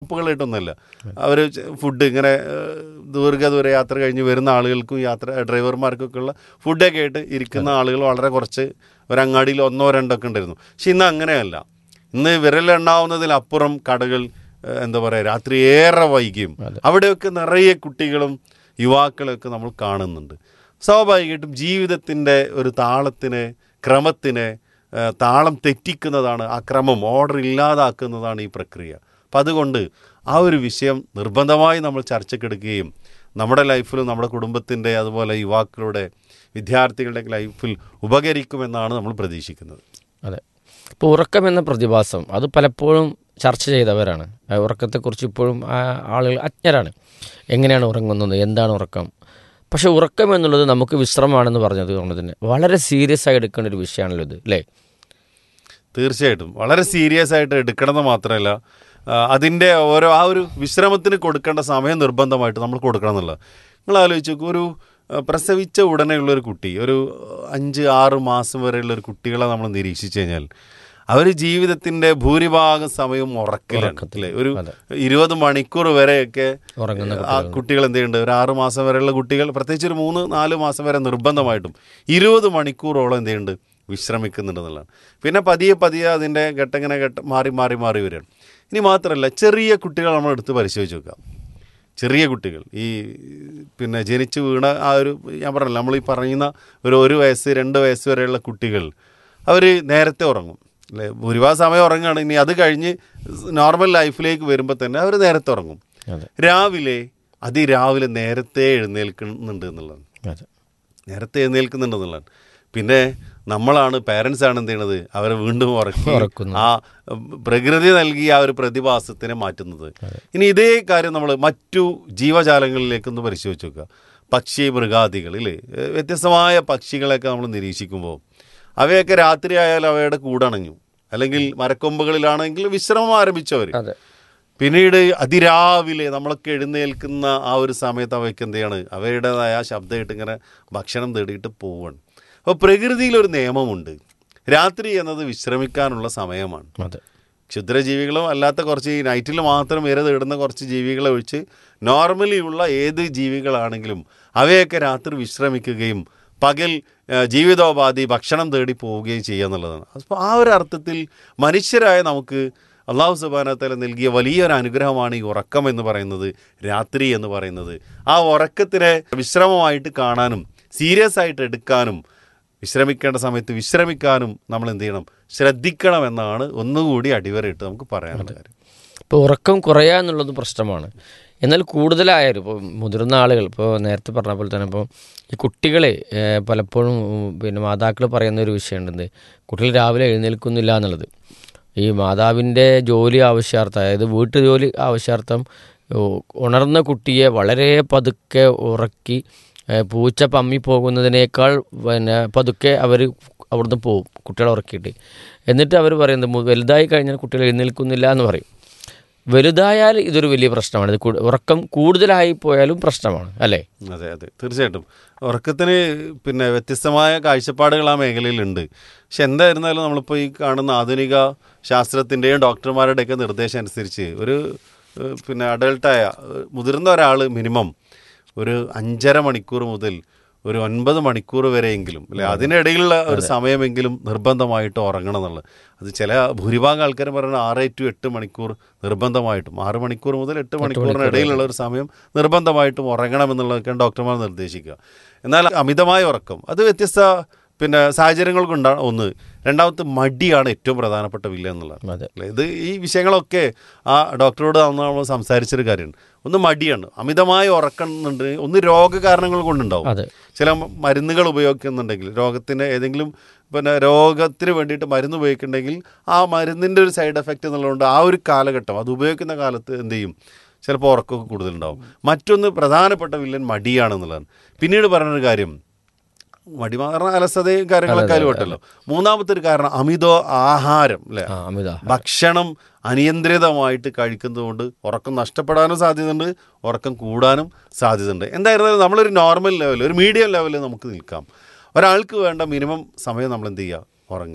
സ്റ്റോപ്പുകളായിട്ടൊന്നുമല്ല. അവർ food ഇങ്ങനെ ദൂര യാത്ര കഴിഞ്ഞ് വരുന്ന ആളുകൾക്കും ഡ്രൈവർമാർക്കൊക്കെ ഉള്ള ഫുഡൊക്കെ ആയിട്ട് ഇരിക്കുന്ന ആളുകൾ വളരെ കുറച്ച്, ഒരങ്ങാടിയിൽ 1-2 ഒക്കെ ഉണ്ടായിരുന്നു. പക്ഷെ ഇന്ന് അങ്ങനെയല്ല. ഇന്ന് വിരലെണ്ണാവുന്നതിലപ്പുറം കടകൾ എന്താ പറയുക രാത്രി ഏറെ വൈകിയും അവിടെയൊക്കെ നിറയെ കുട്ടികളും യുവാക്കളെയൊക്കെ നമ്മൾ കാണുന്നുണ്ട്. സ്വാഭാവികമായിട്ടും ജീവിതത്തിൻ്റെ ഒരു താളത്തിനെ, ക്രമത്തിനെ താളം തെറ്റിക്കുന്നതാണ് ആ ക്രമം, ഓർഡർ ഇല്ലാതാക്കുന്നതാണ് ഈ പ്രക്രിയ. അപ്പം അതുകൊണ്ട് ആ ഒരു വിഷയം നിർബന്ധമായി നമ്മൾ ചർച്ചയ്ക്കെടുക്കുകയും നമ്മുടെ ലൈഫിലും നമ്മുടെ കുടുംബത്തിൻ്റെ അതുപോലെ യുവാക്കളുടെ വിദ്യാർത്ഥികളുടെ ലൈഫിൽ ഉപകരിക്കുമെന്നാണ് നമ്മൾ പ്രതീക്ഷിക്കുന്നത്. അതെ, ഇപ്പോൾ ഉറക്കം എന്ന പ്രതിഭാസം അത് പലപ്പോഴും ചർച്ച ചെയ്തവരാണ്. ഉറക്കത്തെക്കുറിച്ച് ഇപ്പോഴും ആളുകൾ അജ്ഞരാണ്. എങ്ങനെയാണ് ഉറങ്ങുന്നത്, എന്താണ് ഉറക്കം? പക്ഷേ ഉറക്കം എന്നുള്ളത് നമുക്ക് വിശ്രമമാണെന്ന് പറഞ്ഞത് കൊണ്ട് തന്നെ വളരെ സീരിയസ് ആയി എടുക്കേണ്ട ഒരു വിഷയമാണല്ലോ ഇത്, അല്ലേ? തീർച്ചയായിട്ടും വളരെ സീരിയസ് ആയിട്ട് എടുക്കണമെന്ന് മാത്രമല്ല, അതിൻ്റെ ആ ഒരു വിശ്രമത്തിന് കൊടുക്കേണ്ട സമയം നിർബന്ധമായിട്ട് നമ്മൾ കൊടുക്കണം എന്നുള്ളത്. നിങ്ങൾ ആലോചിച്ച് നോക്കൂ, ഒരു പ്രസവിച്ച ഉടനെയുള്ളൊരു കുട്ടി, ഒരു 5-6 മാസം വരെയുള്ളൊരു കുട്ടികളെ നമ്മൾ നിരീക്ഷിച്ചു കഴിഞ്ഞാൽ അവർ ജീവിതത്തിൻ്റെ ഭൂരിഭാഗം സമയവും ഉറക്കില്ലേ. ഒരു 20 മണിക്കൂർ വരെയൊക്കെ ആ കുട്ടികൾ എന്ത് ചെയ്യുന്നുണ്ട്, ഒരു 6 മാസം വരെയുള്ള കുട്ടികൾ, പ്രത്യേകിച്ച് ഒരു 3-4 മാസം വരെ നിർബന്ധമായിട്ടും 20 മണിക്കൂറോളം എന്ത് ചെയ്യുന്നുണ്ട്, വിശ്രമിക്കുന്നുണ്ടെന്നുള്ളതാണ്. പിന്നെ പതിയെ അതിൻ്റെ ഘട്ടം മാറി വരികയാണ്. ഇനി മാത്രമല്ല, ചെറിയ കുട്ടികൾ നമ്മൾ എടുത്ത് പരിശോധിച്ച് നോക്കാം. ചെറിയ കുട്ടികൾ ഈ പിന്നെ ജനിച്ച് വീണ ആ ഒരു, ഞാൻ പറഞ്ഞല്ലോ, നമ്മൾ ഈ പറയുന്ന ഒരു 1 വയസ്സ് 2 വയസ്സ് വരെയുള്ള കുട്ടികൾ അവർ നേരത്തെ ഉറങ്ങും അല്ലേ. ഭൂരിഭാഗം സമയം ഉറങ്ങുകയാണ്. ഇനി അത് കഴിഞ്ഞ് നോർമൽ ലൈഫിലേക്ക് വരുമ്പോൾ തന്നെ അവർ നേരത്തെ ഉറങ്ങും. അതിരാവിലെ നേരത്തെ എഴുന്നേൽക്കുന്നുണ്ട് എന്നുള്ളതാണ്. നേരത്തെ എഴുന്നേൽക്കുന്നുണ്ടെന്നുള്ളതാണ്. പിന്നെ നമ്മളാണ്, പാരൻസാണ് എന്ത് ചെയ്യണത്, അവരെ വീണ്ടും ഉറക്കി ആ പ്രകൃതി നൽകിയ ആ ഒരു പ്രതിഭാസത്തിനെ മാറ്റുന്നത്. ഇനി ഇതേ കാര്യം നമ്മൾ മറ്റു ജീവജാലങ്ങളിലേക്കൊന്ന് പരിശോധിച്ച് നോക്കുക. പക്ഷി മൃഗാദികളിൽ വ്യത്യസ്തമായ പക്ഷികളെയൊക്കെ നമ്മൾ നിരീക്ഷിക്കുമ്പോൾ അവയൊക്കെ രാത്രി ആയാൽ അവയുടെ കൂടണഞ്ഞു, അല്ലെങ്കിൽ മരക്കൊമ്പുകളിലാണെങ്കിൽ വിശ്രമം ആരംഭിച്ചവർ. പിന്നീട് അതിരാവിലെ നമ്മളൊക്കെ എഴുന്നേൽക്കുന്ന ആ ഒരു സമയത്ത് അവയ്ക്ക് എന്ത് ചെയ്യാണ്, അവയുടേതായ ശബ്ദമായിട്ട് ഇങ്ങനെ ഭക്ഷണം തേടിയിട്ട് പോവുകയാണ്. അപ്പോൾ പ്രകൃതിയിലൊരു നിയമമുണ്ട്, രാത്രി എന്നത് വിശ്രമിക്കാനുള്ള സമയമാണ്. ക്ഷുദ്രജീവികളും അല്ലാത്ത കുറച്ച് ഈ നൈറ്റിൽ മാത്രം ഇര തേടുന്ന കുറച്ച് ജീവികളെ ഒഴിച്ച് നോർമലി ഉള്ള ഏത് ജീവികളാണെങ്കിലും അവയൊക്കെ രാത്രി വിശ്രമിക്കുകയും പകൽ ജീവിതോപാധി ഭക്ഷണം തേടി പോവുകയും ചെയ്യുക എന്നുള്ളതാണ്. അപ്പോൾ ആ ഒരു അർത്ഥത്തിൽ മനുഷ്യരായ നമുക്ക് അള്ളാഹു സുബ്ഹാനഹു വ തആല നൽകിയ വലിയൊരു അനുഗ്രഹമാണ് ഈ ഉറക്കം എന്ന് പറയുന്നത്, രാത്രി എന്ന് പറയുന്നത്. ആ ഉറക്കത്തിനെ വിശ്രമമായിട്ട് കാണാനും സീരിയസ് ആയിട്ട് എടുക്കാനും വിശ്രമിക്കേണ്ട സമയത്ത് വിശ്രമിക്കാനും നമ്മൾ എന്ത് ചെയ്യണം, ശ്രദ്ധിക്കണം എന്നാണ് ഒന്നുകൂടി അടിവരയിട്ട് നമുക്ക് പറയാനുള്ള കാര്യം. ഇപ്പോൾ ഉറക്കം കുറയുക എന്നുള്ളത് പ്രശ്നമാണ്. എന്നാൽ കൂടുതലായാലും ഇപ്പോൾ മുതിർന്ന ആളുകൾ, ഇപ്പോൾ നേരത്തെ പറഞ്ഞ പോലെ തന്നെ ഇപ്പോൾ ഈ കുട്ടികളെ പലപ്പോഴും പിന്നെ മാതാക്കൾ പറയുന്ന ഒരു വിഷയമുണ്ട്, കുട്ടികൾ രാവിലെ എഴുന്നേൽക്കുന്നില്ല എന്നുള്ളത്. ഈ മാതാവിൻ്റെ ജോലി ആവശ്യാർത്ഥം, അതായത് വീട്ടുജോലി ആവശ്യാർത്ഥം ഉണർന്ന കുട്ടിയെ വളരെ പതുക്കെ ഉറക്കി പൂച്ച പമ്മി പോകുന്നതിനേക്കാൾ പിന്നെ പതുക്കെ അവർ അവിടുന്ന് പോകും കുട്ടികളെ ഉറക്കിയിട്ട്. എന്നിട്ട് അവർ പറയുന്നത് വലുതായി കഴിഞ്ഞാൽ കുട്ടികൾ എഴുന്നേൽക്കുന്നില്ല എന്ന് പറയും. വലുതായാൽ ഇതൊരു വലിയ പ്രശ്നമാണ്. ഇത് ഉറക്കം കൂടുതലായി പോയാലും പ്രശ്നമാണ്, അല്ലേ? അതെ, തീർച്ചയായിട്ടും. ഉറക്കത്തിന് പിന്നെ വ്യത്യസ്തമായ കാഴ്ചപ്പാടുകൾ ആ മേഖലയിലുണ്ട്. പക്ഷെ എന്തായിരുന്നാലും നമ്മളിപ്പോൾ ഈ കാണുന്ന ആധുനിക ശാസ്ത്രത്തിൻ്റെയും ഡോക്ടർമാരുടെയൊക്കെ നിർദ്ദേശം അനുസരിച്ച് ഒരു പിന്നെ അഡൾട്ടായ മുതിർന്ന ഒരാൾ മിനിമം ഒരു 5.5 മണിക്കൂർ മുതൽ ഒരു 9 മണിക്കൂർ വരെയെങ്കിലും അല്ലെ, അതിനിടയിലുള്ള ഒരു സമയമെങ്കിലും നിർബന്ധമായിട്ട് ഉറങ്ങണം എന്നുള്ളത്. അത് ചില ഭൂരിഭാഗം ആൾക്കാരും പറയുന്നത് 6 to 8 മണിക്കൂർ നിർബന്ധമായിട്ടും, 6 മണിക്കൂർ മുതൽ 8 മണിക്കൂറിന് ഇടയിലുള്ള ഒരു സമയം നിർബന്ധമായിട്ടും ഉറങ്ങണം എന്നുള്ളതൊക്കെയാണ് ഡോക്ടർമാർ നിർദ്ദേശിക്കുക. എന്നാൽ അമിതമായ ഉറക്കം അത് വ്യത്യസ്ത പിന്നെ സാഹചര്യങ്ങൾ കൊണ്ടാണ് ഒന്ന്. രണ്ടാമത്തെ മടിയാണ് ഏറ്റവും പ്രധാനപ്പെട്ട വില്ല എന്നുള്ളത്. ഇത് ഈ വിഷയങ്ങളൊക്കെ ആ ഡോക്ടറോട് നമ്മൾ സംസാരിച്ചൊരു കാര്യമാണ്. ഒന്ന് മടിയാണ്, അമിതമായ ഉറക്കുന്നുണ്ട്. ഒന്ന് രോഗകാരണങ്ങൾ കൊണ്ടുണ്ടാവും. ചില മരുന്നുകൾ ഉപയോഗിക്കുന്നുണ്ടെങ്കിൽ, രോഗത്തിന് ഏതെങ്കിലും പിന്നെ രോഗത്തിന് വേണ്ടിയിട്ട് മരുന്ന് ഉപയോഗിക്കുന്നുണ്ടെങ്കിൽ ആ മരുന്നിൻ്റെ ഒരു സൈഡ് എഫക്റ്റ് എന്നുള്ളതുകൊണ്ട് ആ ഒരു കാലഘട്ടം അത് ഉപയോഗിക്കുന്ന കാലത്ത് എന്ത് ചെയ്യും, ചിലപ്പോൾ ഉറക്കമൊക്കെ കൂടുതലുണ്ടാവും. മറ്റൊന്ന് പ്രധാനപ്പെട്ട വില്ലൻ മടിയാണെന്നുള്ളതാണ്. പിന്നീട് പറയുന്നൊരു കാര്യം, മടി മാത്രം അലസതയും കാര്യങ്ങളൊക്കെ ആലുപെട്ടല്ലോ. മൂന്നാമത്തെ ഒരു കാരണം അമിത ആഹാരം അല്ലേ, ഭക്ഷണം അനിയന്ത്രിതമായിട്ട് കഴിക്കുന്നത് കൊണ്ട് ഉറക്കം നഷ്ടപ്പെടാനും സാധ്യതയുണ്ട്, ഉറക്കം കൂടാനും സാധ്യതയുണ്ട്. എന്തായിരുന്നാലും നമ്മളൊരു നോർമൽ ലെവൽ, ഒരു മീഡിയം ലെവലിൽ നമുക്ക് നിൽക്കാം. ഒരാൾക്ക് വേണ്ട മിനിമം സമയം നമ്മൾ എന്ത് ചെയ്യുക, ഉറങ്ങുക.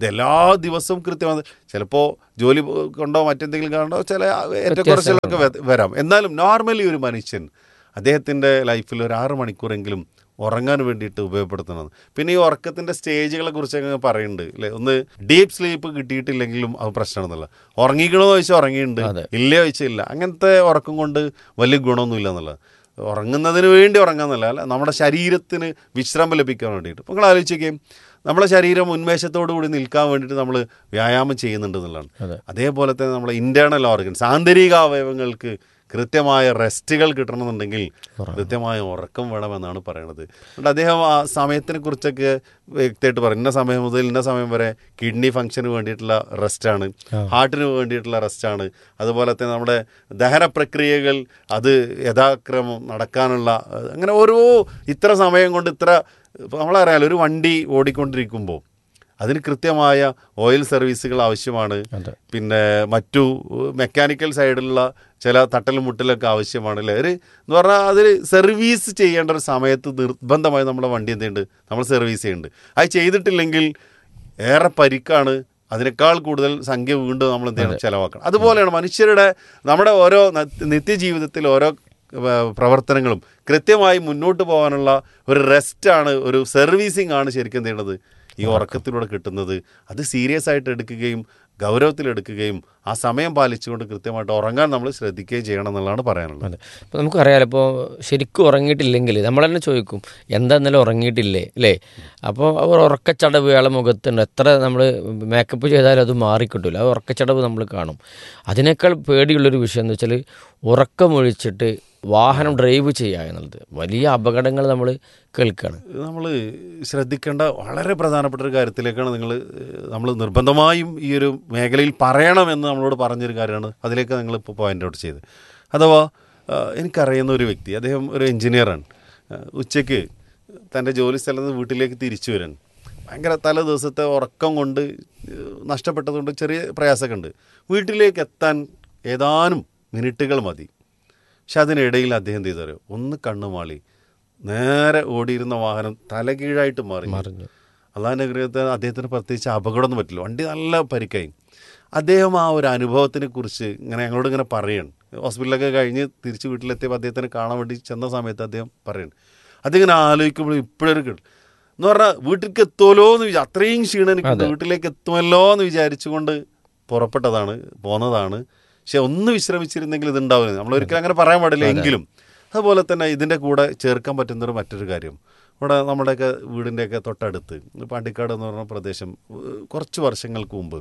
ഇതെല്ലാ ദിവസവും കൃത്യമായി ചിലപ്പോൾ ജോലി കൊണ്ടോ മറ്റെന്തെങ്കിലും കൊണ്ടോ ചില ഏറ്റക്കുറച്ചിലൊക്കെ വരാം. എന്നാലും നോർമലി ഒരു മനുഷ്യൻ അദ്ദേഹത്തിൻ്റെ ലൈഫിൽ ഒരു 6 മണിക്കൂറെങ്കിലും ഉറങ്ങാൻ വേണ്ടിയിട്ട് ഉപയോഗപ്പെടുത്തുന്നത്. പിന്നെ ഈ ഉറക്കത്തിൻ്റെ സ്റ്റേജുകളെ കുറിച്ചൊക്കെ പറയുന്നുണ്ട് അല്ലേ. ഒന്ന് ഡീപ്പ് സ്ലീപ്പ് കിട്ടിയിട്ടില്ലെങ്കിലും അത് പ്രശ്നമാണെന്നുള്ള, ഉറങ്ങിക്കണോ ചോദിച്ചാൽ ഉറങ്ങിയിട്ടുണ്ട്, ഇല്ലയോ ചോദിച്ചാൽ ഇല്ല. അങ്ങനത്തെ ഉറക്കം കൊണ്ട് വലിയ ഗുണമൊന്നുമില്ല എന്നുള്ളത്. ഉറങ്ങുന്നതിന് വേണ്ടി ഉറങ്ങാന്നല്ല, അല്ല നമ്മുടെ ശരീരത്തിന് വിശ്രമം ലഭിക്കാൻ വേണ്ടിയിട്ട്. അപ്പോൾ നിങ്ങൾ ആലോചിക്കുകയും നമ്മളെ ശരീരം ഉന്മേഷത്തോടു കൂടി നിൽക്കാൻ വേണ്ടിയിട്ട് നമ്മൾ വ്യായാമം ചെയ്യുന്നുണ്ട് എന്നുള്ളതാണ്. അതേപോലെ തന്നെ നമ്മളെ ഇൻറ്റേർണൽ ഓർഗൻസ്, ആന്തരിക അവയവങ്ങൾക്ക് കൃത്യമായ റെസ്റ്റുകൾ കിട്ടണമെന്നുണ്ടെങ്കിൽ കൃത്യമായ ഉറക്കം വേണമെന്നാണ് പറയണത്. അതുകൊണ്ട് അദ്ദേഹം ആ സമയത്തിനെ കുറിച്ചൊക്കെ വ്യക്തമായിട്ട് പറയും. ഇന്ന സമയം മുതൽ ഇന്ന സമയം വരെ കിഡ്നി ഫംഗ്ഷന് വേണ്ടിയിട്ടുള്ള റെസ്റ്റാണ്, ഹാർട്ടിന് വേണ്ടിയിട്ടുള്ള റെസ്റ്റാണ്, അതുപോലെ തന്നെ നമ്മുടെ ദഹന പ്രക്രിയകൾ അത് യഥാക്രമം നടക്കാനുള്ള, അങ്ങനെ ഓരോ ഇത്ര സമയം കൊണ്ട് ഇത്ര. നമ്മളറിയാലോ ഒരു വണ്ടി ഓടിക്കൊണ്ടിരിക്കുമ്പോൾ അതിന് കൃത്യമായ ഓയിൽ സർവീസുകൾ ആവശ്യമാണ്. പിന്നെ മറ്റു മെക്കാനിക്കൽ സൈഡിലുള്ള ചില തട്ടലും മുട്ടലൊക്കെ ആവശ്യമാണ് അല്ലേ. എന്ന് പറഞ്ഞാൽ അതിൽ സർവീസ് ചെയ്യേണ്ട ഒരു സമയത്ത് നിർബന്ധമായി നമ്മുടെ വണ്ടി എന്തുണ്ട് നമ്മൾ സർവീസ് ചെയ്യുന്നുണ്ട്. അത് ചെയ്തിട്ടില്ലെങ്കിൽ ഏറെ പരിക്കാണ്, അതിനേക്കാൾ കൂടുതൽ സംഖ്യ വീണ്ടും നമ്മൾ എന്ത് ചെയ്യണം, ചിലവാക്കണം. അതുപോലെയാണ് മനുഷ്യരുടെ നമ്മുടെ ഓരോ നിത്യജീവിതത്തിൽ ഓരോ പ്രവർത്തനങ്ങളും കൃത്യമായി മുന്നോട്ട് പോകാനുള്ള ഒരു റെസ്റ്റാണ്, ഒരു സർവീസിങ് ആണ് ശരിക്കും എന്ത് ചെയ്യണത് ഈ ഉറക്കത്തിലൂടെ കിട്ടുന്നത്. അത് സീരിയസ് ആയിട്ട് എടുക്കുകയും ഗൗരവത്തിലെടുക്കുകയും ആ സമയം പാലിച്ചുകൊണ്ട് കൃത്യമായിട്ട് ഉറങ്ങാൻ നമ്മൾ ശ്രദ്ധിക്കുകയും ചെയ്യണം എന്നുള്ളതാണ് പറയാനുള്ളത്. ഇപ്പോൾ നമുക്കറിയാലോ, ഇപ്പോൾ ശരിക്കും ഉറങ്ങിയിട്ടില്ലെങ്കിൽ നമ്മൾ തന്നെ ചോദിക്കും എന്താ ഇന്നലെ ഉറങ്ങിയിട്ടില്ലേ അല്ലേ. അപ്പോൾ അവർ ഉറക്കച്ചടവ് അയാളെ മുഖത്തുണ്ട്, എത്ര നമ്മൾ മേക്കപ്പ് ചെയ്താലും അത് മാറിക്കിട്ടില്ല, ആ ഉറക്കച്ചടവ് നമ്മൾ കാണും. അതിനേക്കാൾ പേടിയുള്ളൊരു വിഷയം എന്ന് വെച്ചാൽ ഉറക്കമൊഴിച്ചിട്ട് വാഹനം ഡ്രൈവ് ചെയ്യുക എന്നുള്ളത് വലിയ അപകടങ്ങൾ നമ്മൾ കേൾക്കുകയാണ്. നമ്മൾ ശ്രദ്ധിക്കേണ്ട വളരെ പ്രധാനപ്പെട്ട ഒരു കാര്യത്തിലേക്കാണ് നമ്മൾ നിർബന്ധമായും ഈ ഒരു മേഖലയിൽ പറയണമെന്ന് നമ്മളോട് പറഞ്ഞൊരു കാര്യമാണ്. അതിലേക്ക് നിങ്ങളിപ്പോൾ പോയിൻ്റ് ഔട്ട് ചെയ്ത്. അഥവാ എനിക്കറിയുന്ന ഒരു വ്യക്തി, അദ്ദേഹം ഒരു എൻജിനീയറാണ്. ഉച്ചയ്ക്ക് തൻ്റെ ജോലി സ്ഥലത്ത് നിന്ന് വീട്ടിലേക്ക് തിരിച്ചു വരാൻ ഭയങ്കര തല ദിവസത്തെ ഉറക്കം കൊണ്ട് നഷ്ടപ്പെട്ടതുകൊണ്ട് ചെറിയ പ്രയാസമൊക്കെ ഉണ്ട്. വീട്ടിലേക്ക് എത്താൻ ഏതാനും മിനിറ്റുകൾ മതി. പക്ഷെ അതിനിടയിൽ അദ്ദേഹം എന്ത് ചെയ്തറിയോ, ഒന്ന് കണ്ണുമാളി നേരെ ഓടിയിരുന്ന വാഹനം തലകീഴായിട്ട് മറിഞ്ഞു. അള്ളാഹിൻ്റെ അനുഗ്രഹത്തിൽ അദ്ദേഹത്തിന് പ്രത്യേകിച്ച് അപകടമൊന്നും പറ്റില്ല, വണ്ടി നല്ല പരിക്കായി. അദ്ദേഹം ആ ഒരു അനുഭവത്തിനെ കുറിച്ച് ഞങ്ങളോട് ഇങ്ങനെ പറയാണ്. ഹോസ്പിറ്റലൊക്കെ കഴിഞ്ഞ് തിരിച്ച് വീട്ടിലെത്തിയപ്പോൾ അദ്ദേഹത്തിന് കാണാൻ വേണ്ടി ചെന്ന സമയത്ത് അദ്ദേഹം പറയാണ്. അതിങ്ങനെ ആലോചിക്കുമ്പോൾ ഇപ്പോഴൊരു എന്ന് പറഞ്ഞാൽ വീട്ടിലേക്ക് എത്തുമല്ലോ എന്ന് അത്രയും ക്ഷീണം എനിക്ക് വീട്ടിലേക്ക് എത്തുമല്ലോ എന്ന് വിചാരിച്ചുകൊണ്ട് പുറപ്പെട്ടതാണ്, പോന്നതാണ്. പക്ഷെ ഒന്ന് വിശ്രമിച്ചിരുന്നെങ്കിൽ ഇതുണ്ടാവില്ല. നമ്മളൊരിക്കലും അങ്ങനെ പറയാൻ പാടില്ല. എങ്കിലും അതുപോലെ തന്നെ ഇതിൻ്റെ കൂടെ ചേർക്കാൻ പറ്റുന്നൊരു മറ്റൊരു കാര്യം, ഇവിടെ നമ്മുടെയൊക്കെ വീടിൻ്റെയൊക്കെ തൊട്ടടുത്ത് പാണ്ടിക്കാട് എന്ന് പറഞ്ഞ പ്രദേശം കുറച്ച് വർഷങ്ങൾക്ക് മുമ്പ്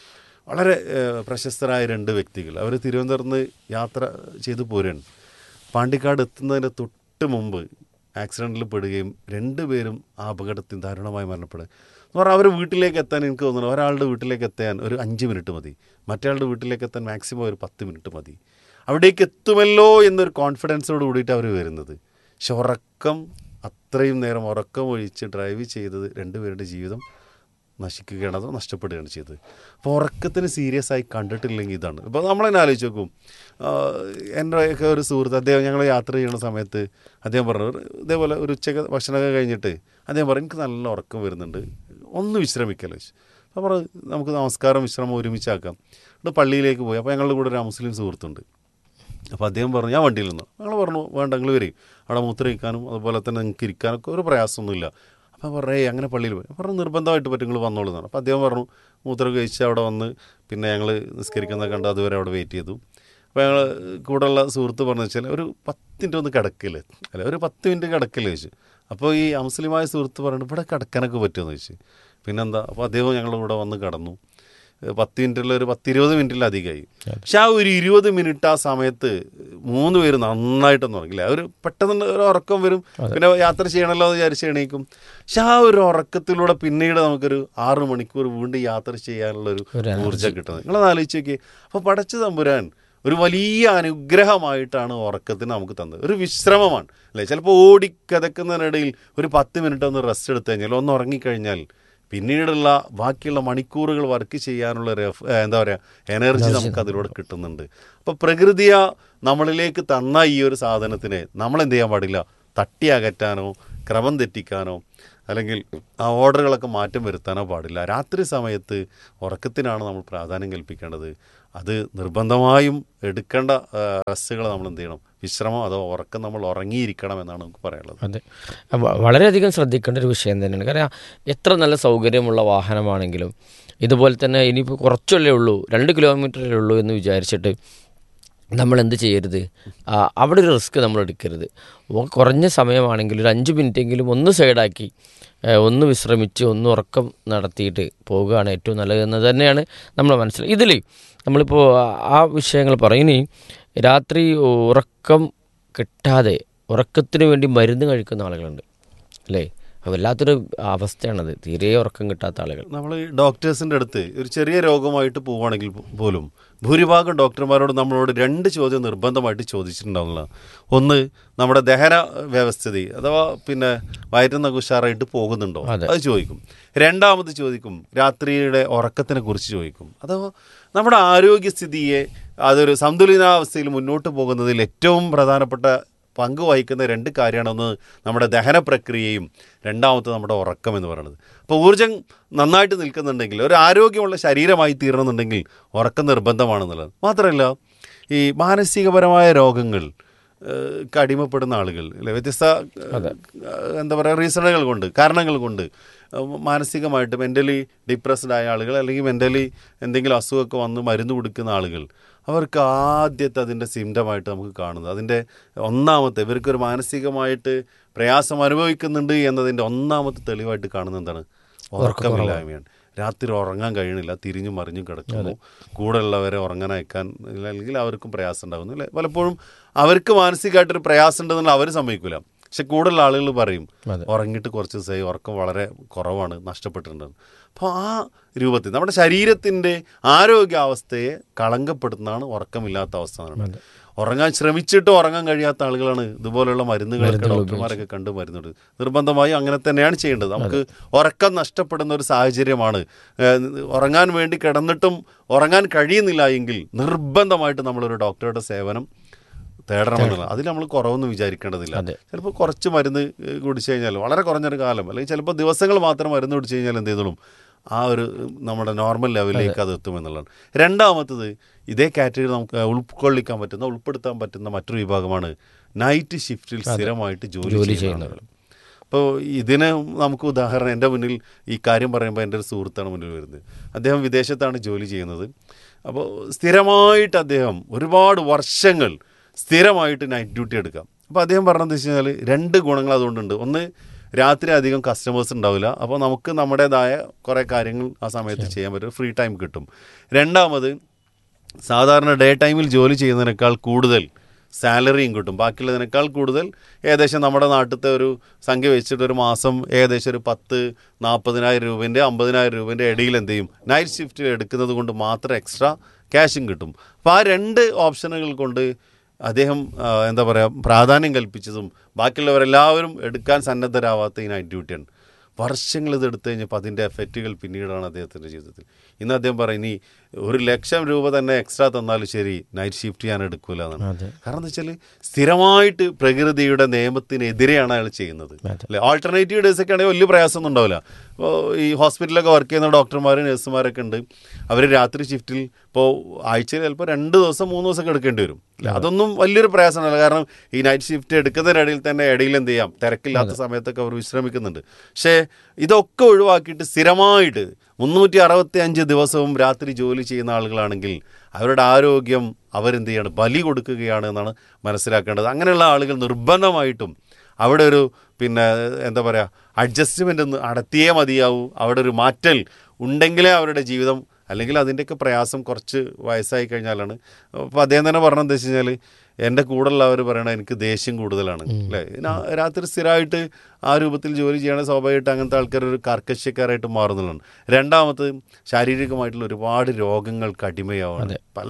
വളരെ പ്രശസ്തരായ 2 വ്യക്തികൾ, അവർ തിരുവനന്തപുരത്ത് നിന്ന് യാത്ര ചെയ്തു പോരാണ്. പാണ്ടിക്കാട് എത്തുന്നതിന് തൊട്ട് മുമ്പ് ആക്സിഡൻറ്റിൽ പെടുകയും 2 പേരും ആ അപകടത്തിൽ ദാരുണമായി മരണപ്പെടുക എന്ന് പറഞ്ഞാൽ അവർ വീട്ടിലേക്ക് എത്താൻ എനിക്ക് തോന്നുന്നു ഒരാളുടെ വീട്ടിലേക്ക് എത്താൻ ഒരു 5 മിനിറ്റ് മതി, മറ്റേ വീട്ടിലേക്ക് എത്താൻ മാക്സിമം ഒരു 10 മിനിറ്റ് മതി. അവിടേക്ക് എത്തുമല്ലോ എന്നൊരു കോൺഫിഡൻസോട് കൂടിയിട്ട് അവർ വരുന്നത്. പക്ഷെ ഉറക്കം, അത്രയും നേരം ഉറക്കം ഒഴിച്ച് ഡ്രൈവ് ചെയ്തത് 2 പേരുടെ ജീവിതം നശിക്കുകയാണ്, അതോ നഷ്ടപ്പെടുകയാണ് ചെയ്തത്. അപ്പോൾ ഉറക്കത്തിന് സീരിയസ് ആയി കണ്ടിട്ടില്ലെങ്കിൽ ഇതാണ്. ഇപ്പോൾ നമ്മളതിനെ ആലോചിച്ച് നോക്കും. എൻ്റെയൊക്കെ ഒരു സുഹൃത്ത്, അദ്ദേഹം ഞങ്ങൾ യാത്ര ചെയ്യുന്ന സമയത്ത് അദ്ദേഹം പറഞ്ഞു, ഇതേപോലെ ഒരു ഉച്ചയ്ക്ക് ഭക്ഷണമൊക്കെ കഴിഞ്ഞിട്ട് അദ്ദേഹം പറഞ്ഞു എനിക്ക് നല്ല ഉറക്കം വരുന്നുണ്ട്, ഒന്ന് വിശ്രമിക്കല്ലോ. അപ്പോൾ പറഞ്ഞു നമുക്ക് നമസ്കാരം വിശ്രമം ഒരുമിച്ചാക്കാം. എന്നിട്ട് പള്ളിയിലേക്ക് പോയി. അപ്പോൾ ഞങ്ങളുടെ കൂടെ ഒരു മുസ്ലിം സുഹൃത്തുണ്ട്. അപ്പോൾ അദ്ദേഹം പറഞ്ഞു ഞാൻ വണ്ടിയിൽ നിന്നു. ഞങ്ങൾ പറഞ്ഞു വേണ്ട, നിങ്ങൾ വരും, അവിടെ മൂത്രയിക്കാനും അതുപോലെ തന്നെ നിങ്ങൾക്ക് ഇരിക്കാനൊക്കെ ഒരു പ്രയാസമൊന്നുമില്ല. അപ്പോൾ പറഞ്ഞു അങ്ങനെ പള്ളിയിൽ പോയി. പറഞ്ഞു നിർബന്ധമായിട്ട് പറ്റും, നിങ്ങൾ വന്നോളൂ എന്നാണ്. അപ്പോൾ അദ്ദേഹം പറഞ്ഞു മൂത്രം കഴിച്ച് അവിടെ വന്ന് പിന്നെ ഞങ്ങൾ നിസ്കരിക്കുന്നത് കണ്ട് അതുവരെ അവിടെ വെയിറ്റ് ചെയ്തു. അപ്പോൾ ഞങ്ങൾ കൂടെയുള്ള സുഹൃത്ത് പറഞ്ഞു വെച്ചാൽ ഒരു 10 മിനിറ്റ് ഒന്ന് കിടക്കില്ലേ, അല്ല ഒരു 10 മിനിറ്റ് കിടക്കില്ലേ ചോദിച്ചു. അപ്പോൾ ഈ അമുസ്ലിമായ സുഹൃത്ത് പറഞ്ഞു ഇവിടെ കിടക്കാനൊക്കെ പറ്റുമെന്ന് ചോദിച്ചു. പിന്നെന്താ, അപ്പോൾ അദ്ദേഹം ഞങ്ങളുടെ കൂടെ വന്ന് കടന്നു. 10 മിനിറ്റുള്ള ഒരു 10-20 മിനിറ്റിലധികമായി. പക്ഷെ ആ ഒരു 20 മിനിറ്റ് ആ സമയത്ത് 3 പേര് നന്നായിട്ടൊന്നും ഉറങ്ങില്ല. ഒരു പെട്ടെന്ന് ഒരു ഉറക്കം വരും, പിന്നെ യാത്ര ചെയ്യണമല്ലോ എന്ന് വിചാരിച്ച് എണീക്കും. പക്ഷെ ആ ഒരു ഉറക്കത്തിലൂടെ പിന്നീട് നമുക്കൊരു 6 മണിക്കൂർ വീണ്ടും യാത്ര ചെയ്യാനുള്ളൊരു ഊർജ്ജം കിട്ടുന്നത്. നിങ്ങളത് ആലോചിച്ച് നോക്കി. അപ്പോൾ പടച്ച തമ്പുരാൻ ഒരു വലിയ അനുഗ്രഹമായിട്ടാണ് ഉറക്കത്തിന് നമുക്ക് തന്നത്. ഒരു വിശ്രമമാണ് അല്ലേ. ചിലപ്പോൾ ഓടിക്കതക്കുന്നതിനിടയിൽ ഒരു 10 മിനിറ്റ് ഒന്ന് റെസ്റ്റ് എടുത്തു കഴിഞ്ഞാൽ, ഒന്ന് ഉറങ്ങിക്കഴിഞ്ഞാൽ പിന്നീടുള്ള ബാക്കിയുള്ള മണിക്കൂറുകൾ വർക്ക് ചെയ്യാനുള്ള എന്താ പറയുക എനർജി നമുക്ക് അതിലൂടെ കിട്ടുന്നുണ്ട്. അപ്പോൾ പ്രകൃതിയ നമ്മളിലേക്ക് തന്ന ഈ ഒരു സാധനത്തിനെ നമ്മൾ എന്ത് ചെയ്യാൻ പാടില്ല, തട്ടി അകറ്റാനോ ക്രമം തെറ്റിക്കാനോ അല്ലെങ്കിൽ ആ ഓർഡറുകളൊക്കെ മാറ്റം വരുത്താനോ പാടില്ല. രാത്രി സമയത്ത് ഉറക്കത്തിനാണ് നമ്മൾ പ്രാധാന്യം കൽപ്പിക്കേണ്ടത്. അത് നിർബന്ധമായും എടുക്കേണ്ട റെസ്റ്റുകൾ നമ്മൾ എന്ത് ചെയ്യണം, വിശ്രമം അഥവാ ഉറക്കം നമ്മൾ ഉറങ്ങിയിരിക്കണം എന്നാണ് നമുക്ക് പറയാനുള്ളത്. അതെ, വളരെയധികം ശ്രദ്ധിക്കേണ്ട ഒരു വിഷയം തന്നെയാണ്. കാരണം എത്ര നല്ല സൗകര്യമുള്ള വാഹനമാണെങ്കിലും ഇതുപോലെ തന്നെ ഇനിയിപ്പോൾ കുറച്ചല്ലേ ഉള്ളൂ, 2 കിലോമീറ്ററേ ഉള്ളൂ എന്ന് വിചാരിച്ചിട്ട് നമ്മൾ എന്ത് ചെയ്യരുത്, അവിടെ ഒരു റിസ്ക് നമ്മൾ എടുക്കരുത്. കുറഞ്ഞ സമയമാണെങ്കിൽ ഒരു 5 മിനിറ്റെങ്കിലും ഒന്ന് സൈഡാക്കി ഒന്ന് വിശ്രമിച്ച് ഒന്ന് ഉറക്കം നടത്തിയിട്ട് പോവുകയാണ് ഏറ്റവും നല്ലതെന്ന് തന്നെയാണ് നമ്മൾ മനസ്സിലാക്കി. ഇതിൽ നമ്മളിപ്പോൾ ആ വിഷയങ്ങൾ പറയും. ഇനി രാത്രി ഉറക്കം കിട്ടാതെ ഉറക്കത്തിന് വേണ്ടി മരുന്ന് കഴിക്കുന്ന ആളുകളുണ്ട് അല്ലേ? വല്ലാത്തൊരു അവസ്ഥയാണത്, തീരെ ഉറക്കം കിട്ടാത്ത ആളുകൾ. നമ്മൾ ഡോക്ടേഴ്സിൻ്റെ അടുത്ത് ഒരു ചെറിയ രോഗമായിട്ട് പോവുകയാണെങ്കിൽ പോലും ഭൂരിഭാഗം ഡോക്ടർമാരോട് നമ്മളോട് 2 ചോദ്യം നിർബന്ധമായിട്ട് ചോദിച്ചിട്ടുണ്ടാവുന്നില്ല. ഒന്ന്, നമ്മുടെ ദഹന വ്യവസ്ഥിതി അഥവാ പിന്നെ വയറ്റുന്നൊക്കെ ഉഷാറായിട്ട് പോകുന്നുണ്ടോ, അത് ചോദിക്കും. രണ്ടാമത് ചോദിക്കും രാത്രിയുടെ ഉറക്കത്തിനെ കുറിച്ച് ചോദിക്കും. അഥവാ നമ്മുടെ ആരോഗ്യസ്ഥിതിയെ അതൊരു സന്തുലിതാവസ്ഥയിൽ മുന്നോട്ട് പോകുന്നതിൽ ഏറ്റവും പ്രധാനപ്പെട്ട പങ്ക് വഹിക്കുന്ന 2 കാര്യമാണ്. ഒന്ന് നമ്മുടെ ദഹന പ്രക്രിയയും, രണ്ടാമത്തെ നമ്മുടെ ഉറക്കം എന്ന് പറയുന്നത്. അപ്പോൾ ഊർജ്ജം നന്നായിട്ട് നിൽക്കുന്നുണ്ടെങ്കിൽ, ഒരു ആരോഗ്യമുള്ള ശരീരമായി തീരണമെന്നുണ്ടെങ്കിൽ ഉറക്കം നിർബന്ധമാണെന്നുള്ളത് മാത്രമല്ല, ഈ മാനസികപരമായ രോഗങ്ങൾ അടിമപ്പെടുന്ന ആളുകൾ അല്ലെ, വ്യത്യസ്ത എന്താ പറയുക റീസണുകൾ കൊണ്ട്, കാരണങ്ങൾ കൊണ്ട് മാനസികമായിട്ട് മെൻ്റലി ഡിപ്രസ്ഡ് ആയ ആളുകൾ അല്ലെങ്കിൽ മെൻ്റലി എന്തെങ്കിലും അസുഖമൊക്കെ വന്ന് മരുന്ന് കൊടുക്കുന്ന ആളുകൾ, അവർക്ക് ആദ്യത്തെ അതിൻ്റെ സിംറ്റമായിട്ട് നമുക്ക് കാണുന്നത്, അതിൻ്റെ ഒന്നാമത്തെ ഇവർക്കൊരു മാനസികമായിട്ട് പ്രയാസം അനുഭവിക്കുന്നുണ്ട് എന്നതിൻ്റെ ഒന്നാമത്തെ തെളിവായിട്ട് കാണുന്നത് എന്താണ്? ഉറക്കമില്ലായ്മയാണ്. രാത്രി ഉറങ്ങാൻ കഴിയണില്ല, തിരിഞ്ഞും മറിഞ്ഞും കിടക്കുന്നു, കൂടെയുള്ളവരെ ഉറങ്ങാൻ അയക്കാൻ അല്ലെങ്കിൽ അവർക്കും പ്രയാസം ഉണ്ടാകുന്നു അല്ലേ. പലപ്പോഴും അവർക്ക് മാനസികമായിട്ടൊരു പ്രയാസം ഉണ്ടെന്നുള്ള അവർ സമ്മതിക്കില്ല, പക്ഷെ കൂടുതലുള്ള ആളുകൾ പറയും ഉറങ്ങിയിട്ട് കുറച്ച് ദിവസമായി ഉറക്കം വളരെ കുറവാണ്, നഷ്ടപ്പെട്ടിട്ടുണ്ട്. അപ്പോൾ ആ രൂപത്തിൽ നമ്മുടെ ശരീരത്തിൻ്റെ ആരോഗ്യാവസ്ഥയെ കളങ്കപ്പെടുത്തുന്നതാണ് ഉറക്കമില്ലാത്ത അവസ്ഥ. ഉറങ്ങാൻ ശ്രമിച്ചിട്ട് ഉറങ്ങാൻ കഴിയാത്ത ആളുകളാണ് ഇതുപോലുള്ള മരുന്നുകളൊക്കെ ഡോക്ടർമാരൊക്കെ കണ്ട് മരുന്നുണ്ട്. നിർബന്ധമായി അങ്ങനെ തന്നെയാണ് ചെയ്യേണ്ടത്. നമുക്ക് ഉറക്കം നഷ്ടപ്പെടുന്ന ഒരു സാഹചര്യമാണ്, ഉറങ്ങാൻ വേണ്ടി കിടന്നിട്ടും ഉറങ്ങാൻ കഴിയുന്നില്ല എങ്കിൽ നിർബന്ധമായിട്ട് നമ്മളൊരു ഡോക്ടറുടെ സേവനം തേടണമെന്നുള്ളത്. അതിൽ നമ്മൾ കുറവൊന്നും വിചാരിക്കേണ്ടതില്ല. ചിലപ്പോൾ കുറച്ച് മരുന്ന് കുടിച്ചു കഴിഞ്ഞാൽ വളരെ കുറഞ്ഞൊരു കാലം അല്ലെങ്കിൽ ചിലപ്പോൾ ദിവസങ്ങൾ മാത്രം മരുന്ന് കുടിച്ചു കഴിഞ്ഞാൽ എന്ത് ചെയ്തോളും, ആ ഒരു നമ്മുടെ നോർമൽ ലെവലിലേക്ക് അത് എത്തുമെന്നുള്ളതാണ്. രണ്ടാമത്തത്, ഇതേ കാറ്റഗറി നമുക്ക് ഉൾപ്പെടുത്താൻ പറ്റുന്ന മറ്റൊരു വിഭാഗമാണ് നൈറ്റ് ഷിഫ്റ്റിൽ സ്ഥിരമായിട്ട് ജോലി ചെയ്യുന്നവർ. അപ്പോൾ ഇതിന് നമുക്ക് ഉദാഹരണം, എൻ്റെ മുന്നിൽ ഈ കാര്യം പറയുമ്പോൾ എൻ്റെ ഒരു സുഹൃത്താണ് മുന്നിൽ വരുന്നത്. അദ്ദേഹം വിദേശത്താണ് ജോലി ചെയ്യുന്നത്. അപ്പോൾ സ്ഥിരമായിട്ട് അദ്ദേഹം ഒരുപാട് വർഷങ്ങൾ സ്ഥിരമായിട്ട് നൈറ്റ് ഡ്യൂട്ടി എടുക്കാം. അപ്പോൾ അദ്ദേഹം പറഞ്ഞതെന്ന് വെച്ച് കഴിഞ്ഞാൽ 2 ഗുണങ്ങൾ അതുകൊണ്ടുണ്ട്. ഒന്ന്, രാത്രി അധികം കസ്റ്റമേഴ്സ് ഉണ്ടാവില്ല, അപ്പോൾ നമുക്ക് നമ്മുടേതായ കുറേ കാര്യങ്ങൾ ആ സമയത്ത് ചെയ്യാൻ പറ്റും, ഫ്രീ ടൈം കിട്ടും. രണ്ടാമത്, സാധാരണ ഡേ ടൈമിൽ ജോലി ചെയ്യുന്നതിനേക്കാൾ കൂടുതൽ സാലറിയും കിട്ടും. ബാക്കിയുള്ളതിനേക്കാൾ കൂടുതൽ ഏകദേശം നമ്മുടെ നാട്ടിലത്തെ ഒരു സംഖ്യ വെച്ചിട്ട് ഒരു മാസം ഏകദേശം ഒരു 40,000 രൂപേൻ്റെ 50,000 രൂപേൻ്റെ ഇടയിൽ എന്ത് ചെയ്യും, നൈറ്റ് ഷിഫ്റ്റിൽ എടുക്കുന്നത് കൊണ്ട് മാത്രം എക്സ്ട്രാ ക്യാഷും കിട്ടും. അപ്പോൾ ആ 2 ഓപ്ഷനുകൾ കൊണ്ട് അദ്ദേഹം എന്താ പറയുക പ്രാധാന്യം കൽപ്പിച്ചതും ബാക്കിയുള്ളവരെല്ലാവരും എടുക്കാൻ സന്നദ്ധരാവാത്ത ഈ നൈറ്റ് ഡ്യൂട്ടിയാണ്. വർഷങ്ങൾ ഇത് എടുത്തു കഴിഞ്ഞപ്പോൾ അതിൻ്റെ എഫക്റ്റുകൾ പിന്നീടാണ് അദ്ദേഹത്തിൻ്റെ ജീവിതത്തിൽ. ഇന്ന് അദ്ദേഹം പറയും, ഇനി 1,00,000 രൂപ തന്നെ എക്സ്ട്രാ തന്നാലും ശരി നൈറ്റ് ഷിഫ്റ്റ് ഞാൻ എടുക്കില്ല എന്നാണ്. കാരണം എന്താ വെച്ചാൽ സ്ഥിരമായിട്ട് പ്രകൃതിയുടെ നിയമത്തിനെതിരെയാണ് അയാൾ ചെയ്യുന്നത് അല്ലേ. ആൾട്ടർനേറ്റീവ് ഡേയ്സൊക്കെ ആണെങ്കിൽ വലിയ പ്രയാസമൊന്നും ഉണ്ടാവില്ല. ഇപ്പോൾ ഈ ഹോസ്പിറ്റലിലൊക്കെ വർക്ക് ചെയ്യുന്ന ഡോക്ടർമാർ നഴ്സുമാരൊക്കെ ഉണ്ട്, അവർ രാത്രി ഷിഫ്റ്റിൽ ഇപ്പോൾ ആഴ്ചയിൽ ചിലപ്പോൾ 2 ദിവസം 3 ദിവസമൊക്കെ എടുക്കേണ്ടി വരും. അതൊന്നും വലിയൊരു പ്രയാസമല്ല. കാരണം ഈ നൈറ്റ് ഷിഫ്റ്റ് എടുക്കുന്നതിനിടയിൽ തന്നെ ഇടയിൽ എന്ത് ചെയ്യാം, തിരക്കില്ലാത്ത സമയത്തൊക്കെ അവർ വിശ്രമിക്കുന്നുണ്ട്. പക്ഷേ ഇതൊക്കെ ഒഴിവാക്കിയിട്ട് സ്ഥിരമായിട്ട് 365 ദിവസവും രാത്രി ജോലി ചെയ്യുന്ന ആളുകളാണെങ്കിൽ അവരുടെ ആരോഗ്യം അവരെന്ത് ചെയ്യാണ്, ബലി കൊടുക്കുകയാണ് എന്നാണ് മനസ്സിലാക്കേണ്ടത്. അങ്ങനെയുള്ള ആളുകൾ നിർബന്ധമായിട്ടും അവിടെ ഒരു എന്താ പറയുക അഡ്ജസ്റ്റ്മെൻ്റ് നടത്തിയേ മതിയാവൂ. അവിടെ ഒരു മാറ്റൽ ഉണ്ടെങ്കിലേ അവരുടെ ജീവിതം, അല്ലെങ്കിൽ അതിൻ്റെയൊക്കെ പ്രയാസം കുറച്ച് വയസ്സായി കഴിഞ്ഞാലാണ്. അപ്പോൾ അദ്ദേഹം തന്നെ പറഞ്ഞത് എന്താ വെച്ച് കഴിഞ്ഞാൽ, എൻ്റെ കൂടെയുള്ളവർ പറയണത് എനിക്ക് ദേഷ്യം കൂടുതലാണ് അല്ലേ. രാത്രി സ്ഥിരമായിട്ട് ആ രൂപത്തിൽ ജോലി ചെയ്യണത് സ്വാഭാവികമായിട്ട് അങ്ങനത്തെ ആൾക്കാർ ഒരു കാർക്കശ്യക്കാരായിട്ട് മാറുന്നതാണ്. രണ്ടാമത്, ശാരീരികമായിട്ടുള്ള ഒരുപാട് രോഗങ്ങൾക്ക് അടിമയാവാണ്. പല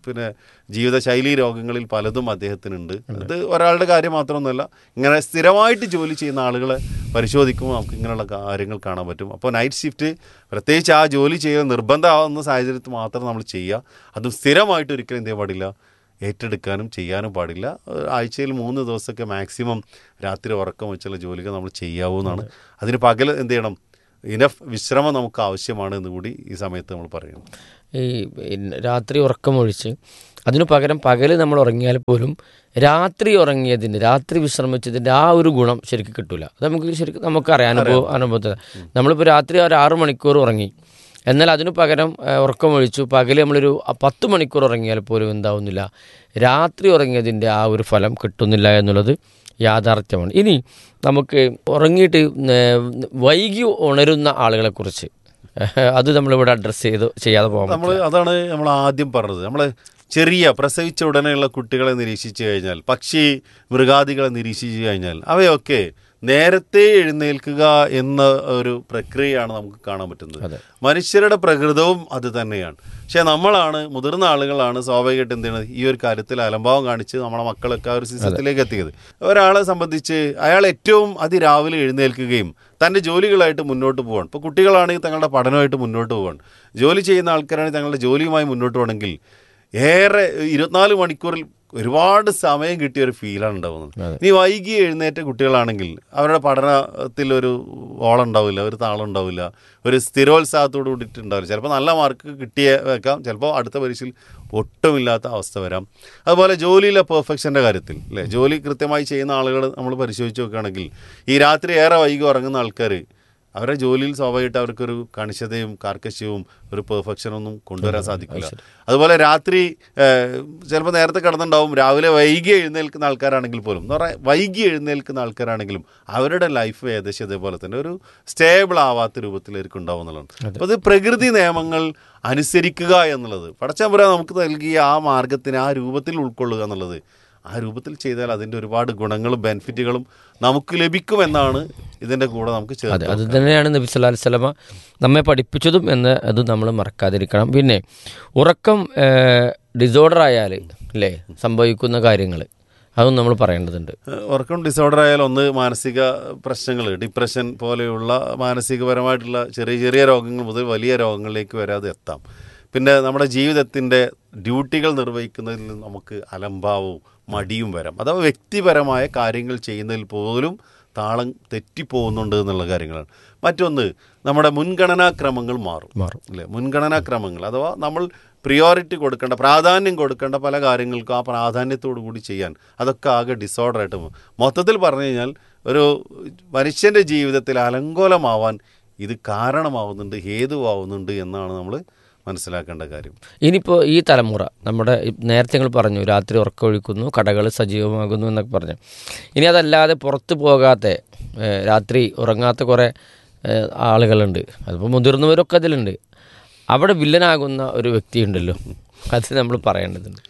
ജീവിതശൈലി രോഗങ്ങളിൽ പലതും അദ്ദേഹത്തിനുണ്ട്. ഇത് ഒരാളുടെ കാര്യം മാത്രമൊന്നുമല്ല, ഇങ്ങനെ സ്ഥിരമായിട്ട് ജോലി ചെയ്യുന്ന ആളുകളെ പരിശോധിക്കുമ്പോൾ നമുക്ക് ഇങ്ങനെയുള്ള കാര്യങ്ങൾ കാണാൻ പറ്റും. അപ്പോൾ നൈറ്റ് ഷിഫ്റ്റ് പ്രത്യേകിച്ച് ആ ജോലി ചെയ്യുക നിർബന്ധമാകുന്ന സാഹചര്യത്തിൽ മാത്രം നമ്മൾ ചെയ്യുക. അതും സ്ഥിരമായിട്ട് ഒരിക്കലും എന്ത് ചെയ്യാൻ പാടില്ല, ഏറ്റെടുക്കാനും ചെയ്യാനും പാടില്ല. ആഴ്ചയിൽ 3 ദിവസമൊക്കെ മാക്സിമം രാത്രി ഉറക്കം വെച്ചുള്ള ജോലികൾ നമ്മൾ ചെയ്യാവുന്നതാണ്. അതിന് പകൽ എന്ത് ചെയ്യണം, ഇനഫ് വിശ്രമം നമുക്ക് ആവശ്യമാണ് എന്ന് കൂടി ഈ സമയത്ത് നമ്മൾ പറയണം. ഈ രാത്രി ഉറക്കമൊഴിച്ച് അതിനു പകരം പകൽ നമ്മൾ ഉറങ്ങിയാൽ പോലും രാത്രി ഉറങ്ങിയതിൻ്റെ, രാത്രി വിശ്രമിച്ചതിൻ്റെ ആ ഒരു ഗുണം ശരിക്കും കിട്ടില്ല. അത് ശരിക്കും നമുക്കറിയാം, അനുഭവത്തിൽ. നമ്മളിപ്പോൾ രാത്രി ഒരു 6 മണിക്കൂർ ഉറങ്ങി, എന്നാൽ അതിനു പകരം ഉറക്കമൊഴിച്ചു പകൽ നമ്മളൊരു 10 മണിക്കൂർ ഉറങ്ങിയാൽ പോലും എന്താവുന്നില്ല, രാത്രി ഉറങ്ങിയതിൻ്റെ ആ ഒരു ഫലം കിട്ടുന്നില്ല എന്നുള്ളത് യാഥാർത്ഥ്യമാണ്. ഇനി നമുക്ക് ഉറങ്ങിയിട്ട് വൈകി ഉണരുന്ന ആളുകളെക്കുറിച്ച് അത് നമ്മളിവിടെ അഡ്രസ്സ് ചെയ്യാതെ പോകാം. അതാണ് നമ്മൾ ആദ്യം പറഞ്ഞത്. നമ്മൾ ചെറിയ പ്രസവിച്ച ഉടനെയുള്ള കുട്ടികളെ നിരീക്ഷിച്ചു കഴിഞ്ഞാൽ, പക്ഷി മൃഗാദികളെ നിരീക്ഷിച്ചു കഴിഞ്ഞാൽ അവയൊക്കെ നേരത്തെ എഴുന്നേൽക്കുക എന്ന ഒരു പ്രക്രിയയാണ് നമുക്ക് കാണാൻ പറ്റുന്നത്. മനുഷ്യരുടെ പ്രകൃതവും അത് തന്നെയാണ്. പക്ഷേ നമ്മളാണ്, മുതിർന്ന ആളുകളാണ് സ്വാഭാവികമായിട്ട് എന്ത് ചെയ്യുന്നത്, ഈ ഒരു കാര്യത്തിൽ അലംഭാവം കാണിച്ച് നമ്മളെ മക്കളൊക്കെ ആ ഒരു സിസ്റ്റത്തിലേക്ക് എത്തിയത്. ഒരാളെ സംബന്ധിച്ച് അയാൾ ഏറ്റവും അതിരാവിലെ എഴുന്നേൽക്കുകയും തൻ്റെ ജോലികളായിട്ട് മുന്നോട്ട് പോകാൻ, ഇപ്പോൾ കുട്ടികളാണെങ്കിൽ തങ്ങളുടെ പഠനമായിട്ട് മുന്നോട്ട് പോകാൻ, ജോലി ചെയ്യുന്ന ആൾക്കാരാണെങ്കിൽ തങ്ങളുടെ ജോലിയുമായി മുന്നോട്ട് പോകണമെങ്കിൽ ഏറെ 24 മണിക്കൂറിൽ ഒരുപാട് സമയം കിട്ടിയ ഒരു ഫീലാണ് ഉണ്ടാകുന്നത്. ഇനി വൈകി എഴുന്നേറ്റ കുട്ടികളാണെങ്കിൽ അവരുടെ പഠനത്തിൽ ഒരു ഓളുണ്ടാവില്ല, ഒരു താളുണ്ടാവില്ല, ഒരു സ്ഥിരോത്സാഹത്തോട് കൂടിയിട്ട് ഉണ്ടാവില്ല. ചിലപ്പോൾ നല്ല മാർക്ക് കിട്ടിയ വെക്കാം, ചിലപ്പോൾ അടുത്ത പരീക്ഷയിൽ ഒട്ടുമില്ലാത്ത അവസ്ഥ വരാം. അതുപോലെ ജോലിയിലെ പെർഫെക്ഷൻ്റെ കാര്യത്തിൽ അല്ലേ, ജോലി കൃത്യമായി ചെയ്യുന്ന ആളുകൾ നമ്മൾ പരിശോധിച്ച് നോക്കുകയാണെങ്കിൽ ഈ രാത്രി ഏറെ വൈകി ഉറങ്ങുന്ന ആൾക്കാർ അവരുടെ ജോലിയിൽ സ്വാഭാവികമായിട്ട് അവർക്കൊരു കണിശതയും കാർക്കശ്യവും ഒരു പെർഫെക്ഷനൊന്നും കൊണ്ടുവരാൻ സാധിക്കില്ല. അതുപോലെ രാത്രി ചിലപ്പോൾ നേരത്തെ കിടന്നുണ്ടാവും, രാവിലെ വൈകി എഴുന്നേൽക്കുന്ന ആൾക്കാരാണെങ്കിൽ പോലും, എന്ന് പറഞ്ഞാൽ വൈകി എഴുന്നേൽക്കുന്ന ആൾക്കാരാണെങ്കിലും അവരുടെ ലൈഫ് ഏകദേശം ഇതേപോലെ തന്നെ ഒരു സ്റ്റേബിൾ ആവാത്ത രൂപത്തിലേക്ക് ഉണ്ടാവും എന്നുള്ളതാണ്. അപ്പോൾ ഇത് പ്രകൃതി നിയമങ്ങൾ അനുസരിക്കുക എന്നുള്ളത്, പടച്ചതമ്പുരാൻ നമുക്ക് നൽകിയ ആ മാർഗത്തിന് ആ രൂപത്തിൽ ഉൾക്കൊള്ളുക എന്നുള്ളത്, ആ രൂപത്തിൽ ചെയ്താൽ അതിൻ്റെ ഒരുപാട് ഗുണങ്ങളും ബെനിഫിറ്റുകളും നമുക്ക് ലഭിക്കുമെന്നാണ് ഇതിൻ്റെ കൂടെ നമുക്ക് ചേർത്ത്. അത് തന്നെയാണ് നബി സല്ലല്ലാഹു അലൈഹി വസല്ലമ നമ്മെ പഠിപ്പിച്ചതും എന്ന് അത് നമ്മൾ മറക്കാതിരിക്കണം. പിന്നെ ഉറക്കം ഡിസോർഡർ ആയാൽ അല്ലേ സംഭവിക്കുന്ന കാര്യങ്ങൾ അതും നമ്മൾ പറയേണ്ടതുണ്ട്. ഉറക്കം ഡിസോർഡർ ആയാൽ ഒന്ന് മാനസിക പ്രശ്നങ്ങൾ, ഡിപ്രഷൻ പോലെയുള്ള മാനസികപരമായിട്ടുള്ള ചെറിയ ചെറിയ രോഗങ്ങൾ മുതൽ വലിയ രോഗങ്ങളിലേക്ക് വരാതെ എത്താം. പിന്നെ നമ്മുടെ ജീവിതത്തിൻ്റെ ഡ്യൂട്ടികൾ നിർവഹിക്കുന്നതിൽ നിന്ന് നമുക്ക് അലംഭാവവും മടിയും വരാം. അഥവാ വ്യക്തിപരമായ കാര്യങ്ങൾ ചെയ്യുന്നതിൽ പോലും താളം തെറ്റിപ്പോകുന്നുണ്ട് എന്നുള്ള കാര്യങ്ങളാണ്. മറ്റൊന്ന്, നമ്മുടെ മുൻഗണനാക്രമങ്ങൾ മാറും അല്ലേ. മുൻഗണനാക്രമങ്ങൾ അഥവാ നമ്മൾ പ്രിയോറിറ്റി കൊടുക്കേണ്ട, പ്രാധാന്യം കൊടുക്കേണ്ട പല കാര്യങ്ങൾക്കും ആ പ്രാധാന്യത്തോടു കൂടി ചെയ്യാൻ അതൊക്കെ ആകെ ഡിസോർഡറായിട്ട് പോകും. മൊത്തത്തിൽ പറഞ്ഞു കഴിഞ്ഞാൽ ഒരു മനുഷ്യൻ്റെ ജീവിതത്തിൽ അലങ്കോലമാവാൻ ഇത് കാരണമാവുന്നുണ്ട്, ഹേതുവാകുന്നുണ്ട് എന്നാണ് നമ്മൾ മനസ്സിലാക്കേണ്ട കാര്യം. ഇനിയിപ്പോൾ ഈ തലമുറ നമ്മുടെ നേരത്തെ നിങ്ങൾ പറഞ്ഞു രാത്രി ഉറക്കമൊഴിക്കുന്നു, കടകൾ സജീവമാകുന്നു എന്നൊക്കെ പറഞ്ഞു. ഇനി അതല്ലാതെ പുറത്ത് പോകാത്ത, രാത്രി ഉറങ്ങാത്ത കുറേ ആളുകളുണ്ട്. അതിപ്പോൾ മുതിർന്നവരൊക്കെ അതിലുണ്ട്. അവിടെ വില്ലനാകുന്ന ഒരു വ്യക്തി ഉണ്ടല്ലോ, അത് നമ്മൾ പറയേണ്ടതുണ്ട്.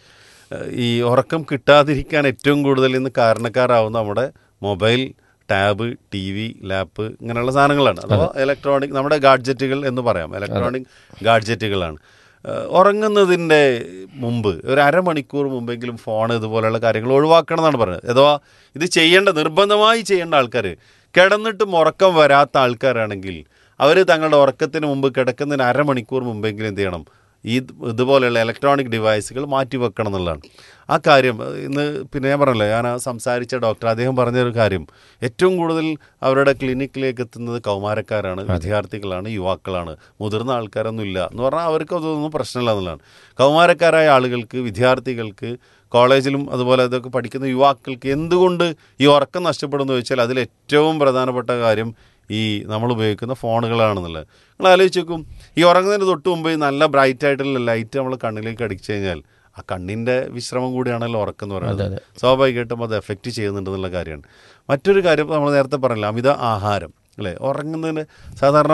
ഈ ഉറക്കം കിട്ടാതിരിക്കാൻ ഏറ്റവും കൂടുതൽ ഇന്ന് കാരണക്കാരാവുന്ന നമ്മുടെ mobile, tab, T V, lap ഇങ്ങനെയുള്ള സാധനങ്ങളാണ്. അഥവാ ഇലക്ട്രോണിക്, നമ്മുടെ ഗാഡ്ജറ്റുകൾ എന്ന് പറയാം, ഇലക്ട്രോണിക് ഗാഡ്ജറ്റുകളാണ്. ഉറങ്ങുന്നതിൻ്റെ മുമ്പ് ഒരു അരമണിക്കൂർ മുമ്പെങ്കിലും ഫോൺ ഇതുപോലെയുള്ള കാര്യങ്ങൾ ഒഴിവാക്കണം എന്നാണ് പറയുന്നത്. അഥവാ ഇത് നിർബന്ധമായി ചെയ്യേണ്ട ആൾക്കാർ, കിടന്നിട്ടും ഉറക്കം വരാത്ത ആൾക്കാരാണെങ്കിൽ അവർ തങ്ങളുടെ ഉറക്കത്തിന് മുമ്പ് കിടക്കുന്നതിന് അരമണിക്കൂർ മുമ്പെങ്കിലും എന്ത് ചെയ്യണം, ഇതുപോലെയുള്ള ഇലക്ട്രോണിക് ഡിവൈസുകൾ മാറ്റിവെക്കണം എന്നുള്ളതാണ് ആ കാര്യം. ഇന്ന് പിന്നെ ഞാൻ പറഞ്ഞല്ലോ, ഞാൻ സംസാരിച്ച ഡോക്ടർ അദ്ദേഹം പറഞ്ഞൊരു കാര്യം, ഏറ്റവും കൂടുതൽ അവരുടെ ക്ലിനിക്കിലേക്ക് എത്തുന്നത് കൗമാരക്കാരാണ്, വിദ്യാർത്ഥികളാണ്, യുവാക്കളാണ്, മുതിർന്ന ആൾക്കാരൊന്നും ഇല്ല എന്ന് പറഞ്ഞാൽ അവർക്ക് അതൊന്നും പ്രശ്നമില്ല എന്നുള്ളതാണ്. കൗമാരക്കാരായ ആളുകൾക്ക്, വിദ്യാർത്ഥികൾക്ക്, കോളേജിലും അതുപോലെ ഇതൊക്കെ പഠിക്കുന്ന യുവാക്കൾക്ക് എന്തുകൊണ്ട് ഈ ഉറക്കം നഷ്ടപ്പെടുന്നു ചോദിച്ചാൽ അതിൽ ഏറ്റവും പ്രധാനപ്പെട്ട കാര്യം ഈ നമ്മൾ ഉപയോഗിക്കുന്ന ഫോണുകളാണെന്നുള്ളത്. നിങ്ങൾ ആലോചിച്ച് നോക്കും, ഈ ഉറങ്ങുന്നതിന് തൊട്ട് മുമ്പ് നല്ല ബ്രൈറ്റ് ആയിട്ടുള്ള ലൈറ്റ് നമ്മൾ കണ്ണിലേക്ക് അടിച്ചു കഴിഞ്ഞാൽ ആ കണ്ണിൻ്റെ വിശ്രമം കൂടിയാണല്ലോ ഉറക്കം എന്ന് പറയുന്നത്. സ്വാഭാവികമായിട്ടും അത് എഫക്റ്റ് ചെയ്യുന്നുണ്ടെന്നുള്ള കാര്യമാണ്. മറ്റൊരു കാര്യം നമ്മൾ നേരത്തെ പറഞ്ഞില്ല, അമിത ആഹാരം അല്ലേ. ഉറങ്ങുന്നതിന് സാധാരണ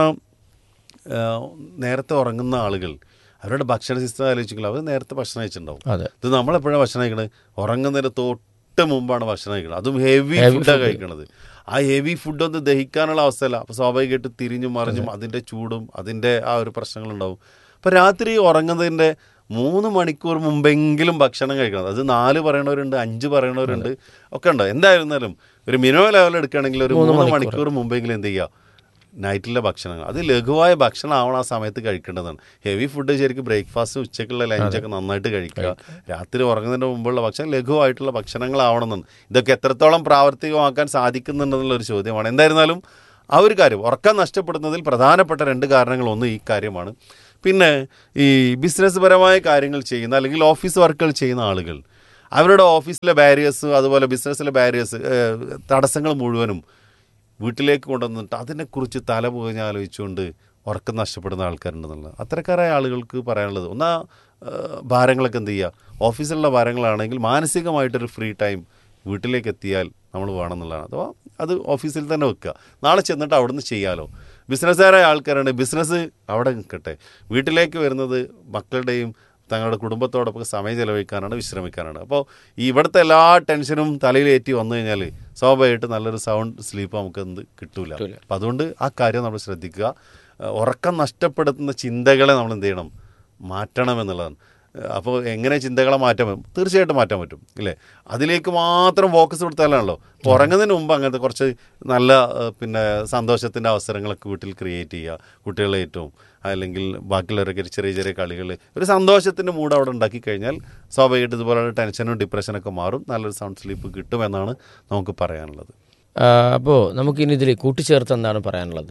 നേരത്തെ ഉറങ്ങുന്ന ആളുകൾ അവരുടെ ഭക്ഷണ സിസ്റ്റം ആലോചിക്കുമ്പോൾ അവർ നേരത്തെ ഭക്ഷണം കഴിച്ചിട്ടുണ്ടാവും. ഇത് നമ്മളെപ്പോഴാണ് ഭക്ഷണം കഴിക്കണത്? ഉറങ്ങുന്നതിന് തൊട്ട് മുമ്പാണ് ഭക്ഷണം കഴിക്കുന്നത്. അതും ഹെവി ഫുഡാണ് കഴിക്കണത്. ആ ഹെവി ഫുഡൊന്നും ദഹിക്കാനുള്ള അവസ്ഥയല്ല. അപ്പോൾ സ്വാഭാവികമായിട്ട് തിരിഞ്ഞും മറിഞ്ഞും അതിൻ്റെ ചൂടും അതിൻ്റെ ആ ഒരു പ്രശ്നങ്ങളുണ്ടാവും. അപ്പോൾ രാത്രി ഉറങ്ങുന്നതിൻ്റെ 3 മണിക്കൂർ മുമ്പെങ്കിലും ഭക്ഷണം കഴിക്കണം. അത് 4 പറയണവരുണ്ട്, 5 പറയണവരുണ്ട്, ഒക്കെ ഉണ്ട്. എന്തായിരുന്നാലും ഒരു മിനിമം ലെവൽ എടുക്കുകയാണെങ്കിൽ ഒരു 3 മണിക്കൂർ മുമ്പെങ്കിലും എന്ത് ചെയ്യുക, നൈറ്റിലെ ഭക്ഷണങ്ങൾ അത് ലഘുവായ ഭക്ഷണം ആവണം ആ സമയത്ത് കഴിക്കേണ്ടതാണ്. ഹെവി ഫുഡ് ശരിക്കും ബ്രേക്ക്ഫാസ്റ്റ് ഉച്ചക്കുള്ള ലഞ്ചൊക്കെ നന്നായിട്ട് കഴിക്കുക. രാത്രി ഉറങ്ങുന്നതിന് മുമ്പുള്ള ഭക്ഷണം ലഘുവായിട്ടുള്ള ഭക്ഷണങ്ങളാവണമെന്നാണ്. ഇതൊക്കെ എത്രത്തോളം പ്രാവർത്തികമാക്കാൻ സാധിക്കുന്നുണ്ടെന്നുള്ളൊരു ചോദ്യമാണ്. എന്തായിരുന്നാലും ആ ഒരു കാര്യം ഉറക്കം നഷ്ടപ്പെടുന്നതിൽ പ്രധാനപ്പെട്ട 2 കാരണങ്ങൾ ഒന്ന് ഈ കാര്യമാണ്. പിന്നെ ഈ ബിസിനസ് പരമായ കാര്യങ്ങൾ ചെയ്യുന്ന അല്ലെങ്കിൽ ഓഫീസ് വർക്കുകൾ ചെയ്യുന്ന ആളുകൾ അവരുടെ ഓഫീസിലെ ബാരിയേഴ്സ് അതുപോലെ ബിസിനസ്സിലെ ബാരിയേഴ്സ് തടസ്സങ്ങൾ മുഴുവനും വീട്ടിലേക്ക് കൊണ്ടുവന്നിട്ട് അതിനെക്കുറിച്ച് തലപുകഞ്ഞ് ആലോചിച്ചുകൊണ്ട് ഉറക്കം നഷ്ടപ്പെടുന്ന ആൾക്കാരുണ്ടെന്നുള്ളത്. അത്തരക്കാരായ ആളുകൾക്ക് പറയാനുള്ളത് ഒന്നാ ഭാരങ്ങളൊക്കെ എന്ത് ചെയ്യുക, ഓഫീസിലുള്ള ഭാരങ്ങളാണെങ്കിൽ മാനസികമായിട്ടൊരു ഫ്രീ ടൈം വീട്ടിലേക്ക് എത്തിയാൽ നമ്മൾ വേണമെന്നുള്ളതാണ്. അഥവാ അത് ഓഫീസിൽ തന്നെ വെക്കുക, നാളെ ചെന്നിട്ട് അവിടുന്ന് ചെയ്യാമല്ലോ. ബിസിനസ്സുകാരായ ആൾക്കാരാണ് ബിസിനസ് അവിടെ നിൽക്കട്ടെ, വീട്ടിലേക്ക് വരുന്നത് മക്കളുടെയും തങ്ങളുടെ കുടുംബത്തോടൊപ്പം സമയം ചെലവഴിക്കാനാണ്, വിശ്രമിക്കാനാണ്. അപ്പോൾ ഇവിടുത്തെ എല്ലാ ടെൻഷനും തലയിലേറ്റി വന്നു കഴിഞ്ഞാൽ സ്വാഭാവികമായിട്ട് നല്ലൊരു സൗണ്ട് സ്ലീപ്പ് നമുക്ക് എന്ത് കിട്ടൂല. അപ്പം അതുകൊണ്ട് ആ കാര്യം നമ്മൾ ശ്രദ്ധിക്കുക. ഉറക്കം നഷ്ടപ്പെടുത്തുന്ന ചിന്തകളെ നമ്മൾ എന്ത് ചെയ്യണം, മാറ്റണം എന്നുള്ളതാണ്. അപ്പോൾ എങ്ങനെ ചിന്തകളെ മാറ്റാൻ പറ്റും? തീർച്ചയായിട്ടും മാറ്റാൻ പറ്റും അല്ലേ? അതിലേക്ക് മാത്രം ഫോക്കസ് കൊടുത്താലാണല്ലോ. അപ്പോൾ ഉറങ്ങുന്നതിന് മുമ്പ് അങ്ങനത്തെ കുറച്ച് നല്ല പിന്നെ സന്തോഷത്തിൻ്റെ അവസരങ്ങളൊക്കെ വീട്ടിൽ ക്രിയേറ്റ് ചെയ്യുക. കുട്ടികളെ ഏറ്റവും അല്ലെങ്കിൽ ബാക്കിയുള്ളവരൊക്കെ ചെറിയ ചെറിയ കളികൾ, ഒരു സന്തോഷത്തിൻ്റെ മൂഡ് അവിടെ ഉണ്ടാക്കി കഴിഞ്ഞാൽ സ്വാഭാവികമായിട്ട് ഇതുപോലുള്ള ടെൻഷനും ഡിപ്രഷനൊക്കെ മാറും, നല്ലൊരു സൗണ്ട് സ്ലീപ്പ് കിട്ടുമെന്നാണ് നമുക്ക് പറയാനുള്ളത്. അപ്പോൾ നമുക്കിനി ഇതിൽ കൂട്ടിച്ചേർത്ത് എന്താണ് പറയാനുള്ളത്?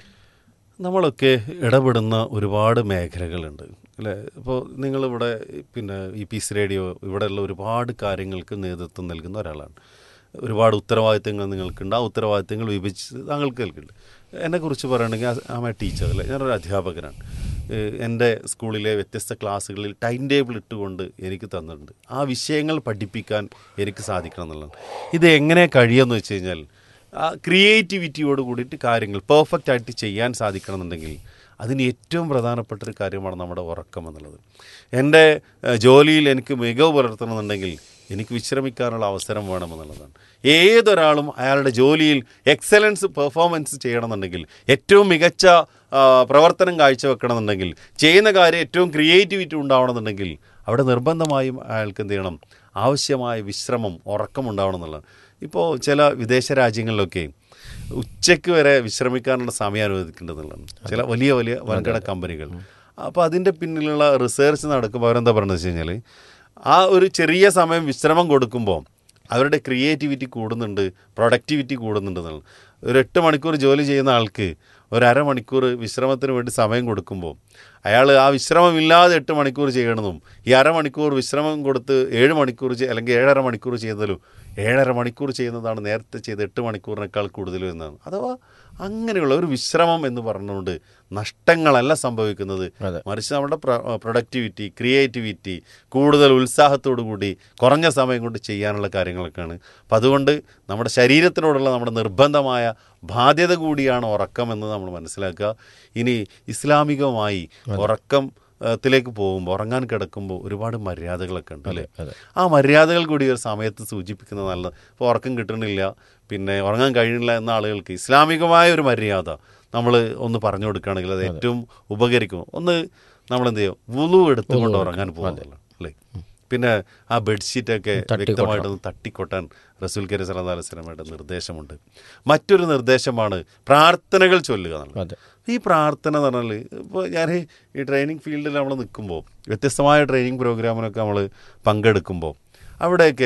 നമ്മളൊക്കെ ഇടപെടുന്ന ഒരുപാട് മേഖലകളുണ്ട് അല്ലേ? ഇപ്പോൾ നിങ്ങളിവിടെ പിന്നെ ഈ പീസ് റേഡിയോ ഇവിടെയുള്ള ഒരുപാട് കാര്യങ്ങൾക്ക് നേതൃത്വം നൽകുന്ന ഒരാളാണ്. ഒരുപാട് ഉത്തരവാദിത്തങ്ങൾ നിങ്ങൾക്കുണ്ട്. ആ ഉത്തരവാദിത്തങ്ങൾ വിഭജിച്ച് താങ്കൾക്ക് കേൾക്കുന്നുണ്ട്. എന്നെക്കുറിച്ച് പറയുകയാണെങ്കിൽ ആം എ ടീച്ചർ അല്ലേ, ഞാനൊരു അധ്യാപകനാണ്. എൻ്റെ സ്കൂളിലെ വ്യത്യസ്ത ക്ലാസ്സുകളിൽ ടൈം ടേബിൾ ഇട്ടുകൊണ്ട് എനിക്ക് തന്നിട്ടുണ്ട്. ആ വിഷയങ്ങൾ പഠിപ്പിക്കാൻ എനിക്ക് സാധിക്കണം എന്നുള്ളതാണ്. ഇത് എങ്ങനെ കഴിയുമെന്ന് വെച്ച് കഴിഞ്ഞാൽ ആ ക്രിയേറ്റിവിറ്റിയോട് കൂടിയിട്ട് കാര്യങ്ങൾ പെർഫെക്റ്റ് ആയിട്ട് ചെയ്യാൻ സാധിക്കണം എന്നുണ്ടെങ്കിൽ അതിന് ഏറ്റവും പ്രധാനപ്പെട്ടൊരു കാര്യമാണ് നമ്മുടെ ഉറക്കം എന്നുള്ളത്. എൻ്റെ ജോലിയിൽ എനിക്ക് മികവ് പുലർത്തണമെന്നുണ്ടെങ്കിൽ എനിക്ക് വിശ്രമിക്കാനുള്ള അവസരം വേണമെന്നുള്ളതാണ്. ഏതൊരാളും അയാളുടെ ജോലിയിൽ എക്സലൻസ് പെർഫോമൻസ് ചെയ്യണമെന്നുണ്ടെങ്കിൽ, ഏറ്റവും മികച്ച പ്രവർത്തനം കാഴ്ചവെക്കണമെന്നുണ്ടെങ്കിൽ, ചെയ്യുന്ന കാര്യം ഏറ്റവും ക്രിയേറ്റിവിറ്റി ഉണ്ടാവണമെന്നുണ്ടെങ്കിൽ അവിടെ നിർബന്ധമായും അയാൾക്ക് എന്ത് ചെയ്യണം, ആവശ്യമായ വിശ്രമം, ഉറക്കം ഉണ്ടാവണം എന്നുള്ളതാണ്. ഇപ്പോൾ ചില വിദേശ രാജ്യങ്ങളിലൊക്കെ ഉച്ചയ്ക്ക് വരെ വിശ്രമിക്കാനുള്ള സമയം അനുവദിക്കേണ്ടതെന്നുള്ളതാണ് ചില വലിയ വലിയ വൻകിട കമ്പനികൾ. അപ്പോൾ അതിൻ്റെ പിന്നിലുള്ള റിസർച്ച് നടക്കുമ്പോൾ അവരെന്താ പറയുന്നത് വെച്ച് കഴിഞ്ഞാൽ, ആ ഒരു ചെറിയ സമയം വിശ്രമം കൊടുക്കുമ്പോൾ അവരുടെ ക്രിയേറ്റിവിറ്റി കൂടുന്നുണ്ട്, പ്രൊഡക്ടിവിറ്റി കൂടുന്നുണ്ട് എന്നുള്ളത്. ഒരു 8 മണിക്കൂർ ജോലി ചെയ്യുന്ന ആൾക്ക് ഒരു അരമണിക്കൂർ വിശ്രമത്തിന് വേണ്ടി സമയം കൊടുക്കുമ്പോൾ അയാൾ ആ വിശ്രമമില്ലാതെ 8 മണിക്കൂർ ചെയ്യണമെന്നും ഈ അരമണിക്കൂർ വിശ്രമം കൊടുത്ത് 7 മണിക്കൂർ അല്ലെങ്കിൽ 7.5 മണിക്കൂർ ചെയ്യുന്നതിലും 7.5 മണിക്കൂർ ചെയ്യുന്നതാണ് നേരത്തെ ചെയ്ത് 8 മണിക്കൂറിനേക്കാൾ കൂടുതൽ എന്നാണ്. അഥവാ അങ്ങനെയുള്ള ഒരു വിശ്രമം എന്ന് പറഞ്ഞുകൊണ്ട് നഷ്ടങ്ങളല്ല സംഭവിക്കുന്നത്, മറിച്ച് നമ്മുടെ പ്രൊഡക്ടിവിറ്റി, ക്രിയേറ്റിവിറ്റി കൂടുതൽ ഉത്സാഹത്തോടു കൂടി കുറഞ്ഞ സമയം കൊണ്ട് ചെയ്യാനുള്ള കാര്യങ്ങളൊക്കെയാണ്. അപ്പം അതുകൊണ്ട് നമ്മുടെ ശരീരത്തിനോടുള്ള നമ്മുടെ നിർബന്ധമായ ബാധ്യത കൂടിയാണ് ഉറക്കം എന്ന് നമ്മൾ മനസ്സിലാക്കുക. ഇനി ഇസ്ലാമികമായി ഉറക്കം ത്തിലേക്ക് പോകുമ്പോൾ, ഉറങ്ങാൻ കിടക്കുമ്പോൾ ഒരുപാട് മര്യാദകളൊക്കെ ഉണ്ട് അല്ലേ? ആ മര്യാദകൾ കൂടി ഒരു സമയത്ത് സൂചിപ്പിക്കുന്നത് നല്ലത്. ഇപ്പോൾ ഉറക്കം കിട്ടണില്ല, പിന്നെ ഉറങ്ങാൻ കഴിയണില്ല എന്ന ആളുകൾക്ക് ഇസ്ലാമികമായ ഒരു മര്യാദ നമ്മൾ ഒന്ന് പറഞ്ഞു കൊടുക്കുകയാണെങ്കിൽ അത് ഏറ്റവും ഉപകരിക്കും. ഒന്ന് നമ്മളെന്ത് ചെയ്യും, വുളു എടുത്തുകൊണ്ട് ഉറങ്ങാൻ പോകുന്നതല്ല അല്ലേ? പിന്നെ ആ ബെഡ്ഷീറ്റൊക്കെ വ്യക്തമായിട്ടൊന്ന് തട്ടിക്കൊട്ടാൻ റസൂൽ കരീം സല്ലല്ലാഹു അലൈഹി വസല്ലമയുടെ നിർദ്ദേശമുണ്ട്. മറ്റൊരു നിർദ്ദേശമാണ് പ്രാർത്ഥനകൾ ചൊല്ലുക എന്നുള്ളത്. ഈ പ്രാർത്ഥന എന്ന് പറഞ്ഞാൽ, ഇപ്പോൾ ഞാൻ ഈ ട്രെയിനിങ് ഫീൽഡിൽ നമ്മൾ നിൽക്കുമ്പോൾ, വ്യത്യസ്തമായ ട്രെയിനിങ് പ്രോഗ്രാമിനൊക്കെ നമ്മൾ പങ്കെടുക്കുമ്പോൾ അവിടെയൊക്കെ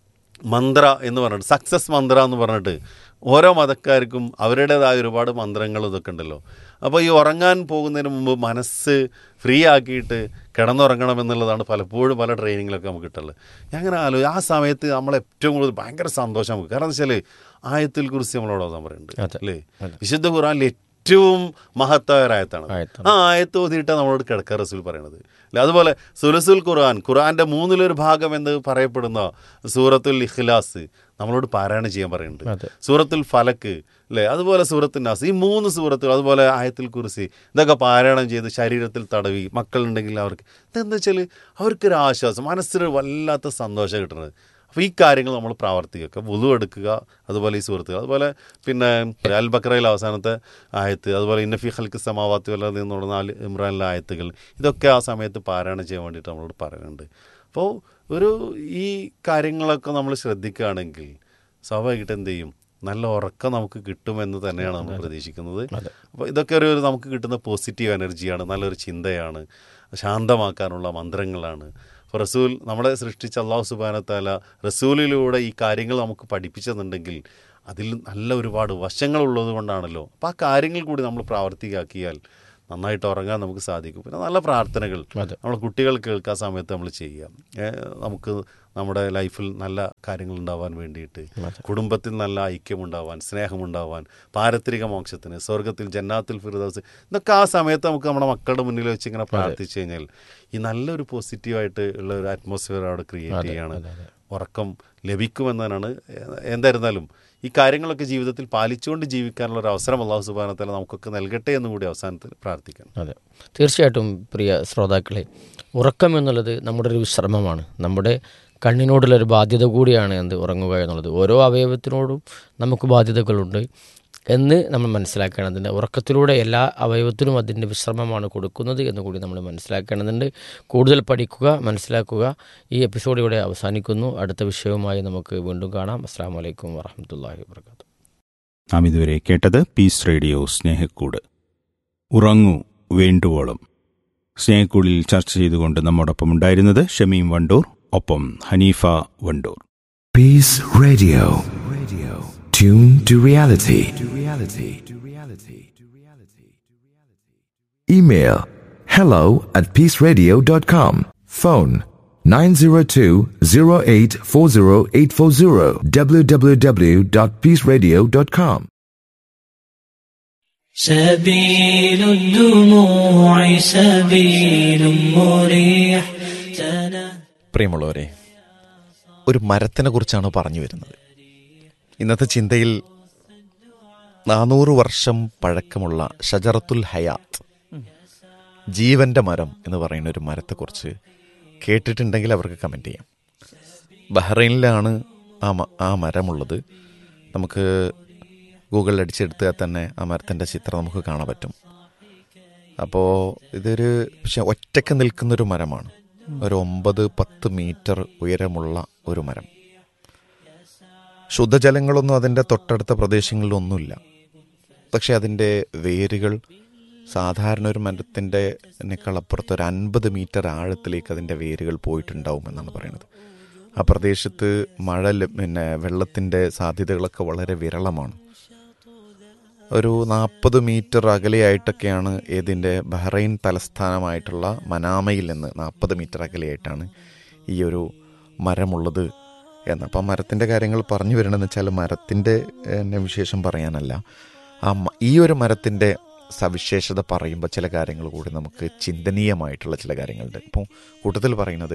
മന്ത്ര എന്ന് പറഞ്ഞിട്ട്, സക്സസ് മന്ത്ര എന്ന് പറഞ്ഞിട്ട് ഓരോ മതക്കാർക്കും അവരുടേതായ ഒരുപാട് മന്ത്രങ്ങൾ ഇതൊക്കെ ഉണ്ടല്ലോ. അപ്പോൾ ഈ ഉറങ്ങാൻ പോകുന്നതിന് മുമ്പ് മനസ്സ് ഫ്രീ ആക്കിയിട്ട് കിടന്നുറങ്ങണമെന്നുള്ളതാണ് പലപ്പോഴും പല ട്രെയിനിങ്ങിലൊക്കെ നമുക്ക് കിട്ടുള്ളത്. ഞാൻ അങ്ങനെ ആ സമയത്ത് നമ്മൾ ഏറ്റവും കൂടുതൽ ഭയങ്കര സന്തോഷം നമുക്ക്. കാരണം എന്താ വെച്ചാൽ ആയത്തുൽ കുർസി നമ്മളോട് ഓതാൻ പറയുന്നുണ്ട് അല്ലേ? വിശുദ്ധ ഖുർആനിൽ ഏറ്റവും മഹത്തായ ഒരു ആയത്താണ്. ആ ആയത്ത് ഓതിയിട്ടാണ് നമ്മളോട് കിടക്കാൻ റസൂൽ പറയണത് അല്ലേ? അതുപോലെ സുലസുൽ ഖുർആൻ, ഖുർആൻ്റെ 1/3 ഭാഗം എന്ന് പറയപ്പെടുന്ന സൂറത്തുൽ ഇഖ്ലാസ് നമ്മളോട് പാരായണം ചെയ്യാൻ പറയുന്നുണ്ട്. സൂറത്തുൽ ഫലക്ക് അല്ലേ? അതുപോലെ സൂറത്തുൽ നാസ്, ഈ 3 സൂറത്തുകൾ, അതുപോലെ ആയത്തുൽ കുർസി, ഇതൊക്കെ പാരായണം ചെയ്ത് ശരീരത്തിൽ തടവി മക്കളുണ്ടെങ്കിൽ അവർക്ക് ഇതെന്താ വെച്ചാൽ അവർക്കൊരു ആശ്വാസം, മനസ്സിന് വല്ലാത്ത സന്തോഷം കിട്ടുന്നത്. അപ്പോൾ ഈ കാര്യങ്ങൾ നമ്മൾ പ്രാവർത്തിക്കുക, വുളു എടുക്കുക, അതുപോലെ ഈ സുഹൃത്തുക്കൾ, അതുപോലെ പിന്നെ അൽ ബഖറയിൽ അവസാനത്തെ ആയത്ത്, അതുപോലെ ഇന്നഫി ഖൽഖി സമാവാത്തി വൽ അർദി എന്നുള്ള 4 ഇമ്രാനിലെ ആയത്തുകൾ, ഇതൊക്കെ ആ സമയത്ത് പാരായണം ചെയ്യാൻ വേണ്ടിയിട്ട് നമ്മളോട് പറയുന്നുണ്ട്. അപ്പോൾ ഈ കാര്യങ്ങളൊക്കെ നമ്മൾ ശ്രദ്ധിക്കുകയാണെങ്കിൽ സ്വാഭാവികമായിട്ട് എന്ത് ചെയ്യും, നല്ല ഉറക്കം നമുക്ക് കിട്ടുമെന്ന് തന്നെയാണ് നമ്മൾ പ്രതീക്ഷിക്കുന്നത്. അപ്പോൾ ഇതൊക്കെ ഒരു നമുക്ക് കിട്ടുന്ന പോസിറ്റീവ് എനർജിയാണ്, നല്ലൊരു ചിന്തയാണ്, ശാന്തമാക്കാനുള്ള മന്ത്രങ്ങളാണ്. അപ്പോൾ റസൂൽ നമ്മളെ സൃഷ്ടിച്ച അല്ലാഹു സുബ്ഹാനഹു വ തആല റസൂലിലൂടെ ഈ കാര്യങ്ങൾ നമുക്ക് പഠിപ്പിച്ചെന്നുണ്ടെങ്കിൽ അതിൽ നല്ല ഒരുപാട് വശങ്ങളുള്ളത് കൊണ്ടാണല്ലോ. അപ്പോൾ ആ കാര്യങ്ങൾ കൂടി നമ്മൾ പ്രാവർത്തികമാക്കിയാൽ നന്നായിട്ട് ഉറങ്ങാൻ നമുക്ക് സാധിക്കും. പിന്നെ നല്ല പ്രാർത്ഥനകൾ നമ്മൾ കുട്ടികൾ കേൾക്കാൻ സമയത്ത് നമ്മൾ ചെയ്യാം. നമുക്ക് നമ്മുടെ ലൈഫിൽ നല്ല കാര്യങ്ങൾ ഉണ്ടാവാൻ വേണ്ടിയിട്ട്, കുടുംബത്തിൽ നല്ല ഐക്യമുണ്ടാവാൻ, സ്നേഹമുണ്ടാവാൻ, പാരത്രിക മോക്ഷത്തിന്, സ്വർഗത്തിൽ ജന്നാത്തുൽ ഫിർദൗസ്, ഇതൊക്കെ ആ സമയത്ത് നമുക്ക് നമ്മുടെ മക്കളുടെ മുന്നിൽ വെച്ച് ഇങ്ങനെ പ്രാർത്ഥിച്ചു കഴിഞ്ഞാൽ ഈ നല്ലൊരു പോസിറ്റീവായിട്ട് ഉള്ള ഒരു അറ്റ്മോസ്ഫിയർ അവിടെ ക്രിയേറ്റ് ചെയ്യുകയാണ്. ഉറക്കം ലഭിക്കുമെന്നാണ്. എന്തായിരുന്നാലും ഈ കാര്യങ്ങളൊക്കെ ജീവിതത്തിൽ പാലിച്ചുകൊണ്ട് ജീവിക്കാനുള്ള ഒരു അവസരം അല്ലാഹു സുബ്ഹാനഹു വ തആല നമുക്കൊക്കെ നൽകട്ടെ എന്ന് കൂടി അവസാനത്തിൽ പ്രാർത്ഥിക്കാം. അതെ, തീർച്ചയായിട്ടും പ്രിയ ശ്രോതാക്കളെ, ഉറക്കം എന്നുള്ളത് നമ്മുടെ ഒരു വിശ്രമമാണ്, നമ്മുടെ കണ്ണിനോടുള്ളൊരു ബാധ്യത കൂടിയാണ് എന്ത് ഉറങ്ങുക എന്നുള്ളത്. ഓരോ അവയവത്തിനോടും നമുക്ക് ബാധ്യതകളുണ്ട് എന്ന് നമ്മൾ മനസ്സിലാക്കേണ്ടതുണ്ട്. ഉറക്കത്തിലൂടെ എല്ലാ അവയവത്തിനും അതിൻ്റെ വിശ്രമമാണ് കൊടുക്കുന്നത് എന്ന് കൂടി നമ്മൾ മനസ്സിലാക്കേണ്ടതുണ്ട്. കൂടുതൽ പഠിക്കുക, മനസ്സിലാക്കുക. ഈ എപ്പിസോഡ് ഇവിടെ അവസാനിക്കുന്നു. അടുത്ത വിഷയവുമായി നമുക്ക് വീണ്ടും കാണാം. അസ്സലാമു അലൈക്കും വറഹ്മത്തുള്ളാഹി വബറകാതുഹു. നാം ഇതുവരെ കേട്ടത് പീസ് റേഡിയോ സ്നേഹക്കൂട്. ഉറങ്ങൂ വേണ്ടുവോളം. സ്നേഹക്കൂടിൽ ചർച്ച ചെയ്തുകൊണ്ട് നമ്മോടൊപ്പം ഉണ്ടായിരുന്നത് ഷമീം വണ്ടൂർ, ഒപ്പം Haneefa Wandoor. Peace Radio. Tune to reality. Email hello@peaceradio.com. Phone 902-0840840 www.peaceradio.com. سبيل الدموع سبيل مريح. പ്രിയമുള്ളവരെ, ഒരു മരത്തിനെ കുറിച്ചാണ് പറഞ്ഞു വരുന്നത്. ഇന്നത്തെ ചിന്തയിൽ 400 വർഷം പഴക്കമുള്ള ഷജറത്തുൽ ഹയാത്ത്, ജീവന്റെ മരം എന്ന് പറയുന്ന ഒരു മരത്തെക്കുറിച്ച് കേട്ടിട്ടുണ്ടെങ്കിൽ അവർക്ക് കമൻറ്റ് ചെയ്യാം. ബഹ്റൈനിലാണ് ആ മരമുള്ളത്. നമുക്ക് ഗൂഗിളിൽ അടിച്ചെടുത്താൽ തന്നെ ആ മരത്തിൻ്റെ ചിത്രം നമുക്ക് കാണാൻ പറ്റും. അപ്പോൾ ഇതൊരു പക്ഷെ ഒറ്റയ്ക്ക് നിൽക്കുന്നൊരു മരമാണ്. ഒരു 9-10 മീറ്റർ ഉയരമുള്ള ഒരു മരം. ശുദ്ധജലങ്ങളൊന്നും അതിൻ്റെ തൊട്ടടുത്ത പ്രദേശങ്ങളിലൊന്നുമില്ല. പക്ഷെ അതിൻ്റെ വേരുകൾ സാധാരണ ഒരു മരത്തിൻ്റെ നെക്കളപ്പുറത്ത് ഒരു 50 മീറ്റർ ആഴത്തിലേക്ക് അതിൻ്റെ വേരുകൾ പോയിട്ടുണ്ടാവുമെന്നാണ് പറയുന്നത്. ആ പ്രദേശത്ത് വെള്ളത്തിൻ്റെ സാധ്യതകളൊക്കെ വളരെ വിരളമാണ്. ഒരു 40 മീറ്റർ അകലെയായിട്ടൊക്കെയാണ് ഇതിൻ്റെ ബഹ്റൈൻ തലസ്ഥാനമായിട്ടുള്ള മനാമയിൽ നിന്ന് 40 മീറ്റർ അകലെയായിട്ടാണ് ഈ ഒരു മരമുള്ളത് എന്ന്. അപ്പം മരത്തിൻ്റെ കാര്യങ്ങൾ പറഞ്ഞു വരണമെന്ന് വെച്ചാൽ മരത്തിൻ്റെ വിശേഷം പറയാനല്ല, ഈ ഒരു മരത്തിൻ്റെ സവിശേഷത പറയുമ്പോൾ ചില കാര്യങ്ങൾ കൂടി നമുക്ക് ചിന്തനീയമായിട്ടുള്ള ചില കാര്യങ്ങളുണ്ട്. ഇപ്പോൾ കൂട്ടത്തിൽ പറയുന്നത്,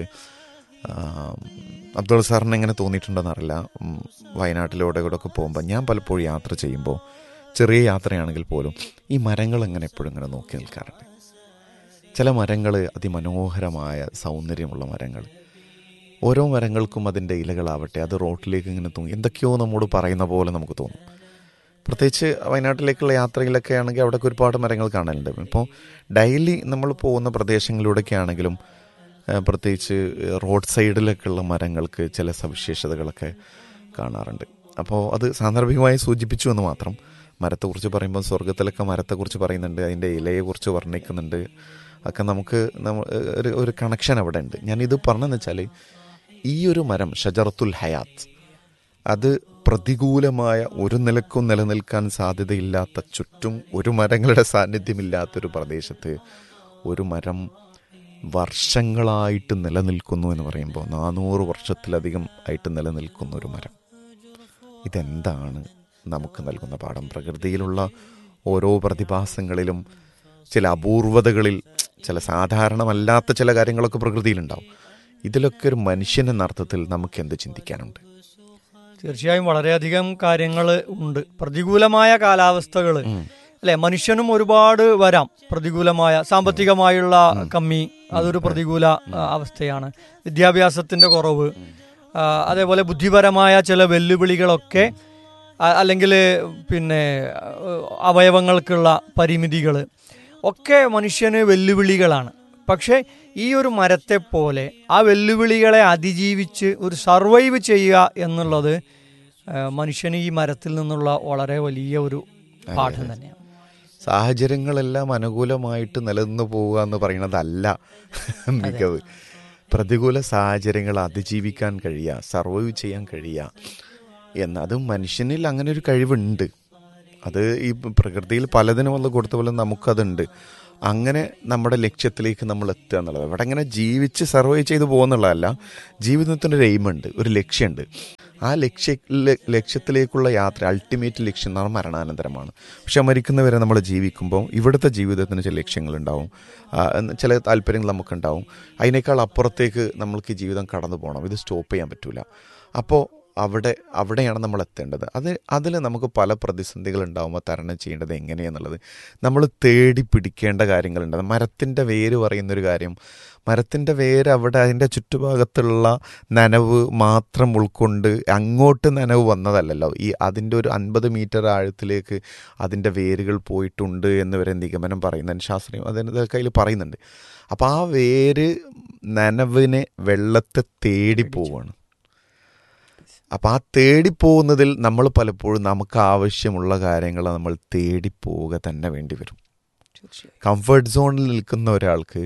അബ്ദുൾ സാറിന് എങ്ങനെ തോന്നിയിട്ടുണ്ടെന്നറിയില്ല, വയനാട്ടിലൂടെ കൂടെ ഒക്കെ പോകുമ്പോൾ ഞാൻ പലപ്പോഴും യാത്ര ചെയ്യുമ്പോൾ, ചെറിയ യാത്രയാണെങ്കിൽ പോലും ഈ മരങ്ങൾ എങ്ങനെ എപ്പോഴും ഇങ്ങനെ നോക്കി നിൽക്കാറുണ്ട്. ചില മരങ്ങൾ അതിമനോഹരമായ സൗന്ദര്യമുള്ള മരങ്ങൾ, ഓരോ മരങ്ങൾക്കും അതിൻ്റെ ഇലകളാവട്ടെ അത് റോട്ടിലേക്ക് ഇങ്ങനെ തൂങ്ങി എന്തൊക്കെയോ നമ്മോട് പറയുന്ന പോലെ നമുക്ക് തോന്നും. പ്രത്യേകിച്ച് വയനാട്ടിലേക്കുള്ള യാത്രയിലൊക്കെ ആണെങ്കിൽ അവിടെയൊക്കെ ഒരുപാട് മരങ്ങൾ കാണലുണ്ട്. ഇപ്പോൾ ഡെയിലി നമ്മൾ പോകുന്ന പ്രദേശങ്ങളിലൂടെയൊക്കെ ആണെങ്കിലും പ്രത്യേകിച്ച് റോഡ് സൈഡിലൊക്കെയുള്ള മരങ്ങൾക്ക് ചില സവിശേഷതകളൊക്കെ കാണാറുണ്ട്. അപ്പോൾ അത് സാന്ദർഭികമായി സൂചിപ്പിച്ചു എന്ന് മാത്രം. മരത്തെക്കുറിച്ച് പറയുമ്പോൾ സ്വർഗത്തിലൊക്കെ മരത്തെക്കുറിച്ച് പറയുന്നുണ്ട്, അതിൻ്റെ ഇലയെക്കുറിച്ച് വർണ്ണിക്കുന്നുണ്ട്. ഒക്കെ നമുക്ക് ഒരു കണക്ഷൻ അവിടെ ഉണ്ട്. ഞാനിത് പറഞ്ഞതെന്ന് വെച്ചാൽ ഈ ഒരു മരം ഷജറത്തുൽ ഹയാത്ത്, അത് പ്രതികൂലമായ ഒരു നിലക്കും നിലനിൽക്കാൻ സാധ്യതയില്ലാത്ത, ചുറ്റും ഒരു മരങ്ങളുടെ സാന്നിധ്യമില്ലാത്തൊരു പ്രദേശത്ത് ഒരു മരം വർഷങ്ങളായിട്ട് നിലനിൽക്കുന്നു എന്ന് പറയുമ്പോൾ 400 വർഷത്തിലധികം ആയിട്ട് നിലനിൽക്കുന്ന ഒരു മരം, ഇതെന്താണ് നമുക്ക് നൽകുന്ന പാഠം? പ്രകൃതിയിലുള്ള ഓരോ പ്രതിഭാസങ്ങളിലും ചില അപൂർവതകളിൽ ചില സാധാരണമല്ലാത്ത ചില കാര്യങ്ങളൊക്കെ പ്രകൃതിയിലുണ്ടാവും. ഇതിലൊക്കെ ഒരു മനുഷ്യൻ എന്ന അർത്ഥത്തിൽ നമുക്ക് എന്ത് ചിന്തിക്കാനുണ്ട്? തീർച്ചയായും വളരെയധികം കാര്യങ്ങൾ ഉണ്ട്. പ്രതികൂലമായ കാലാവസ്ഥകൾ അല്ലെ, മനുഷ്യനും ഒരുപാട് വരാം. പ്രതികൂലമായ സാമ്പത്തികമായുള്ള കമ്മി, അതൊരു പ്രതികൂല അവസ്ഥയാണ്. വിദ്യാഭ്യാസത്തിന്റെ കുറവ്, അതേപോലെ ബുദ്ധിപരമായ ചില വെല്ലുവിളികളൊക്കെ, അല്ലെങ്കിൽ പിന്നെ അവയവങ്ങൾക്കുള്ള പരിമിതികൾ ഒക്കെ മനുഷ്യന് വെല്ലുവിളികളാണ്. പക്ഷേ ഈ ഒരു മരത്തെ പോലെ ആ വെല്ലുവിളികളെ അതിജീവിച്ച് ഒരു സർവൈവ് ചെയ്യുക എന്നുള്ളത് മനുഷ്യന് ഈ മരത്തിൽ നിന്നുള്ള വളരെ വലിയ ഒരു പാഠം തന്നെയാണ്. സാഹചര്യങ്ങളെല്ലാം അനുകൂലമായിട്ട് നിലനിന്ന് പോവുക എന്ന് പറയുന്നതല്ല മികവ്. പ്രതികൂല സാഹചര്യങ്ങൾ അതിജീവിക്കാൻ കഴിയുക, സർവൈവ് ചെയ്യാൻ കഴിയുക അതും മനുഷ്യനിൽ അങ്ങനെ ഒരു കഴിവുണ്ട്. അത് ഈ പ്രകൃതിയിൽ പലതിനും വന്ന് കൊടുത്ത പോലെ നമുക്കതുണ്ട്. അങ്ങനെ നമ്മുടെ ലക്ഷ്യത്തിലേക്ക് നമ്മൾ എത്തുക എന്നുള്ളത്, അവിടെ ഇങ്ങനെ ജീവിച്ച് സർവൈവ് ചെയ്ത് പോകുന്നുള്ളതല്ല, ജീവിതത്തിനൊരു എയിമുണ്ട്, ഒരു ലക്ഷ്യമുണ്ട്. ആ ലക്ഷ്യത്തിലേക്കുള്ള യാത്ര, അൾട്ടിമേറ്റ് ലക്ഷ്യം എന്ന് പറഞ്ഞാൽ മരണാനന്തരമാണ്. പക്ഷെ മരിക്കുന്നവരെ നമ്മൾ ജീവിക്കുമ്പോൾ ഇവിടുത്തെ ജീവിതത്തിന് ചില ലക്ഷ്യങ്ങളുണ്ടാവും, ചില താല്പര്യങ്ങൾ നമുക്കുണ്ടാവും. അതിനേക്കാൾ അപ്പുറത്തേക്ക് നമ്മൾക്ക് ജീവിതം കടന്നു പോകണം, ഇത് സ്റ്റോപ്പ് ചെയ്യാൻ പറ്റില്ല. അപ്പോൾ അവിടെയാണ് നമ്മൾ എത്തേണ്ടത്. അതിൽ നമുക്ക് പല പ്രതിസന്ധികൾ ഉണ്ടാകുമ്പോൾ തരണം ചെയ്യേണ്ടത് എങ്ങനെയാണെന്നുള്ളത് നമ്മൾ തേടി പിടിക്കേണ്ട കാര്യങ്ങളുണ്ട്. മരത്തിൻ്റെ വേര് പറയുന്നൊരു കാര്യം, മരത്തിൻ്റെ വേര് അവിടെ അതിൻ്റെ ചുറ്റുഭാഗത്തുള്ള നനവ് മാത്രം ഉൾക്കൊണ്ട് അങ്ങോട്ട് നനവ് വന്നതല്ലല്ലോ, അതിൻ്റെ ഒരു 50 മീറ്റർ ആഴത്തിലേക്ക് അതിൻ്റെ വേരുകൾ പോയിട്ടുണ്ട് എന്ന് വരെ നിഗമനം പറയുന്നതിന് ശാസ്ത്രീയം അതിൻ്റെ കയ്യിൽ പറയുന്നുണ്ട്. അപ്പോൾ ആ വേര് നനവിനെ, വെള്ളത്തെ തേടി പോവുകയാണ്. അപ്പോൾ ആ തേടിപ്പോകുന്നതിൽ നമ്മൾ പലപ്പോഴും നമുക്ക് ആവശ്യമുള്ള കാര്യങ്ങൾ നമ്മൾ തേടിപ്പോവുക തന്നെ വേണ്ടി വരും. കംഫർട്ട് സോണിൽ നിൽക്കുന്ന ഒരാൾക്ക്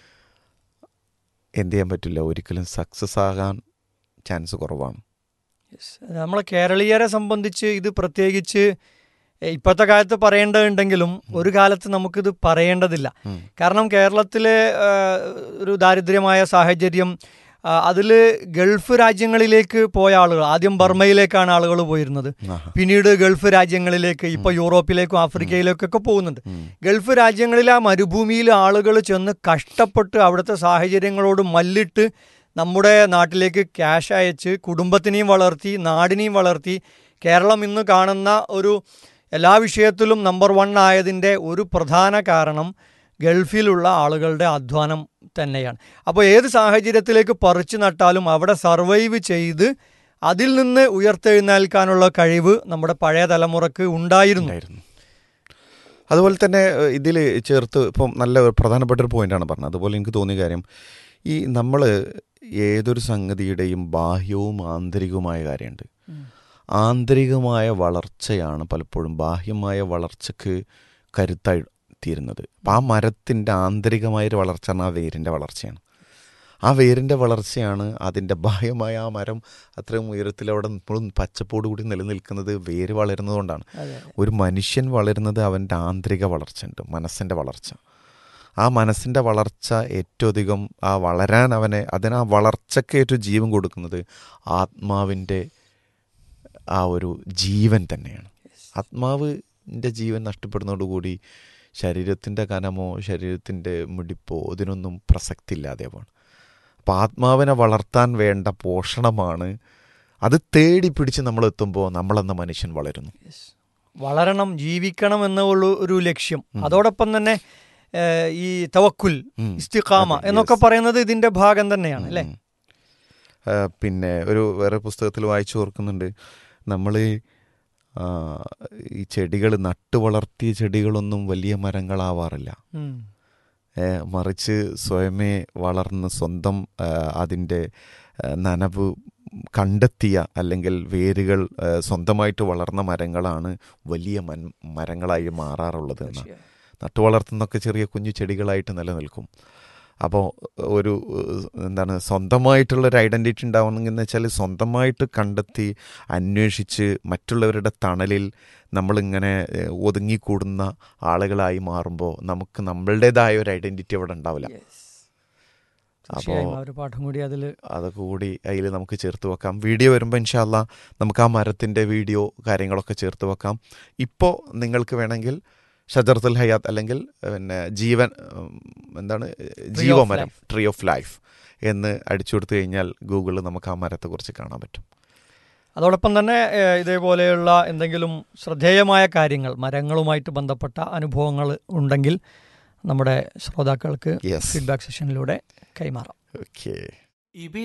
എന്ത് ചെയ്യാൻ പറ്റില്ല, ഒരിക്കലും സക്സസ് ആകാൻ ചാൻസ് കുറവാണ്. നമ്മളെ കേരളീയരെ സംബന്ധിച്ച് ഇത് പ്രത്യേകിച്ച് ഇപ്പോഴത്തെ കാലത്ത് പറയേണ്ടതുണ്ടെങ്കിലും ഒരു കാലത്ത് നമുക്കിത് പറയേണ്ടതില്ല. കാരണം കേരളത്തിലെ ഒരു ദാരിദ്ര്യമായ സാഹചര്യം, അതിൽ ഗൾഫ് രാജ്യങ്ങളിലേക്ക് പോയ ആളുകൾ, ആദ്യം ബർമയിലേക്കാണ് ആളുകൾ പോയിരുന്നത്, പിന്നീട് ഗൾഫ് രാജ്യങ്ങളിലേക്ക്, ഇപ്പോൾ യൂറോപ്പിലേക്കും ആഫ്രിക്കയിലേക്കൊക്കെ പോകുന്നുണ്ട്. ഗൾഫ് രാജ്യങ്ങളിലെ ആ മരുഭൂമിയിൽ ആളുകൾ ചെന്ന് കഷ്ടപ്പെട്ട് അവിടുത്തെ സാഹചര്യങ്ങളോട് മല്ലിട്ട് നമ്മുടെ നാട്ടിലേക്ക് ക്യാഷ് അയച്ച് കുടുംബത്തിനെയും വളർത്തി നാടിനെയും വളർത്തി കേരളം ഇന്ന് കാണുന്ന ഒരു എല്ലാ വിഷയത്തിലും നമ്പർ 1 ആയതിൻ്റെ ഒരു പ്രധാന കാരണം ഗൾഫിലുള്ള ആളുകളുടെ അധ്വാനം തന്നെയാണ്. അപ്പോൾ ഏത് സാഹചര്യത്തിലേക്ക് പറിച്ചു നട്ടാലും അവിടെ സർവൈവ് ചെയ്ത് അതിൽ നിന്ന് ഉയർത്തെഴുന്നേൽക്കാനുള്ള കഴിവ് നമ്മുടെ പഴയ തലമുറക്ക് ഉണ്ടായിരുന്നു. അതുപോലെ തന്നെ ഇതിൽ ചേർത്ത് ഇപ്പം നല്ല പ്രധാനപ്പെട്ട ഒരു പോയിൻ്റാണ് പറഞ്ഞത്. അതുപോലെ എനിക്ക് തോന്നിയ കാര്യം, ഈ നമ്മൾ ഏതൊരു സംഗതിയുടെയും ബാഹ്യവും ആന്തരികവുമായ കാര്യമുണ്ട്. ആന്തരികമായ വളർച്ചയാണ് പലപ്പോഴും ബാഹ്യമായ വളർച്ചയ്ക്ക് കരുത്തായി തീരുന്നത്. അപ്പം ആ മരത്തിൻ്റെ ആന്തരികമായൊരു വളർച്ച ആ വേരിൻ്റെ വളർച്ചയാണ്. ആ വേരിൻ്റെ വളർച്ചയാണ് അതിൻ്റെ ബാഹ്യമായ ആ മരം അത്രയും ഉയരത്തിൽ അവിടെ ഇപ്പോഴും പച്ചപ്പോട് കൂടി നിലനിൽക്കുന്നത് വേര് വളരുന്നതുകൊണ്ടാണ്. ഒരു മനുഷ്യൻ വളരുന്നത് അവൻ്റെ ആന്തരിക വളർച്ച ഉണ്ട്, മനസ്സിൻ്റെ വളർച്ച. ആ മനസ്സിൻ്റെ വളർച്ച ഏറ്റവും അധികം വളരാൻ അതിന് ആ വളർച്ചയ്ക്ക് ഏറ്റവും ജീവൻ കൊടുക്കുന്നത് ആത്മാവിൻ്റെ ആ ഒരു ജീവൻ തന്നെയാണ്. ആത്മാവിൻ്റെ ജീവൻ നഷ്ടപ്പെടുന്നതോടുകൂടി ശരീരത്തിൻ്റെ കനമോ ശരീരത്തിൻ്റെ മിടിപ്പോ ഇതിനൊന്നും പ്രസക്തി ഇല്ലാതെ പോകണം. അപ്പം ആത്മാവിനെ വളർത്താൻ വേണ്ട പോഷണമാണ്. അത് തേടി പിടിച്ച് നമ്മളെത്തുമ്പോൾ നമ്മളെന്ന മനുഷ്യൻ വളരുന്നു. വളരണം, ജീവിക്കണം എന്നുള്ള ഒരു ലക്ഷ്യം. അതോടൊപ്പം തന്നെ ഈ തവക്കുൽ, ഇസ്തിഖാമ എന്നൊക്കെ പറയുന്നത് ഇതിൻ്റെ ഭാഗം തന്നെയാണ് അല്ലേ? പിന്നെ വേറെ പുസ്തകത്തിൽ വായിച്ചു ഓർക്കുന്നുണ്ട്, നമ്മൾ ഈ ചെടികൾ നട്ടു വളർത്തിയ ചെടികളൊന്നും വലിയ മരങ്ങളാവാറില്ല. മറിച്ച് സ്വയമേ വളർന്ന് സ്വന്തം അതിൻ്റെ നനവ് കണ്ടെത്തിയ അല്ലെങ്കിൽ വേരുകൾ സ്വന്തമായിട്ട് വളർന്ന മരങ്ങളാണ് വലിയ മരങ്ങളായി മാറാറുള്ളത് എന്നാണ്. നട്ടു വളർത്തുന്നൊക്കെ ചെറിയ കുഞ്ഞു ചെടികളായിട്ട് നിലനിൽക്കും. അപ്പോൾ ഒരു സ്വന്തമായിട്ടുള്ളൊരു ഐഡൻറ്റിറ്റി ഉണ്ടാവണമെന്ന് വെച്ചാൽ സ്വന്തമായിട്ട് കണ്ടെത്തി അന്വേഷിച്ച് മറ്റുള്ളവരുടെ തണലിൽ നമ്മളിങ്ങനെ ഒതുങ്ങിക്കൂടുന്ന ആളുകളായി മാറുമ്പോൾ നമുക്ക് നമ്മളുടേതായ ഒരു ഐഡൻറ്റിറ്റി അവിടെ ഉണ്ടാവില്ല. അപ്പോൾ അതൊക്കെ കൂടി അതിൽ നമുക്ക് ചേർത്ത് വെക്കാം. വീഡിയോ വരുമ്പോൾ ഇൻഷാ അല്ലാ നമുക്ക് ആ മരത്തിൻ്റെ വീഡിയോ കാര്യങ്ങളൊക്കെ ചേർത്ത് വെക്കാം. ഇപ്പോൾ നിങ്ങൾക്ക് വേണമെങ്കിൽ ഷജറത്തുൽ ഹയാത്ത് അല്ലെങ്കിൽ ജീവൻ ജീവമരം, ട്രീ ഓഫ് ലൈഫ് എന്ന് അടിച്ചു കൊടുത്തു കഴിഞ്ഞാൽ ഗൂഗിളിൽ നമുക്ക് ആ മരത്തെക്കുറിച്ച് കാണാൻ പറ്റും. അതോടൊപ്പം തന്നെ ഇതേപോലെയുള്ള എന്തെങ്കിലും ശ്രദ്ധേയമായ കാര്യങ്ങൾ, മരങ്ങളുമായിട്ട് ബന്ധപ്പെട്ട അനുഭവങ്ങൾ ഉണ്ടെങ്കിൽ നമ്മുടെ ശ്രോതാക്കൾക്ക് ഫീഡ്ബാക്ക് സെഷനിലൂടെ കൈമാറാം. ഓക്കെ.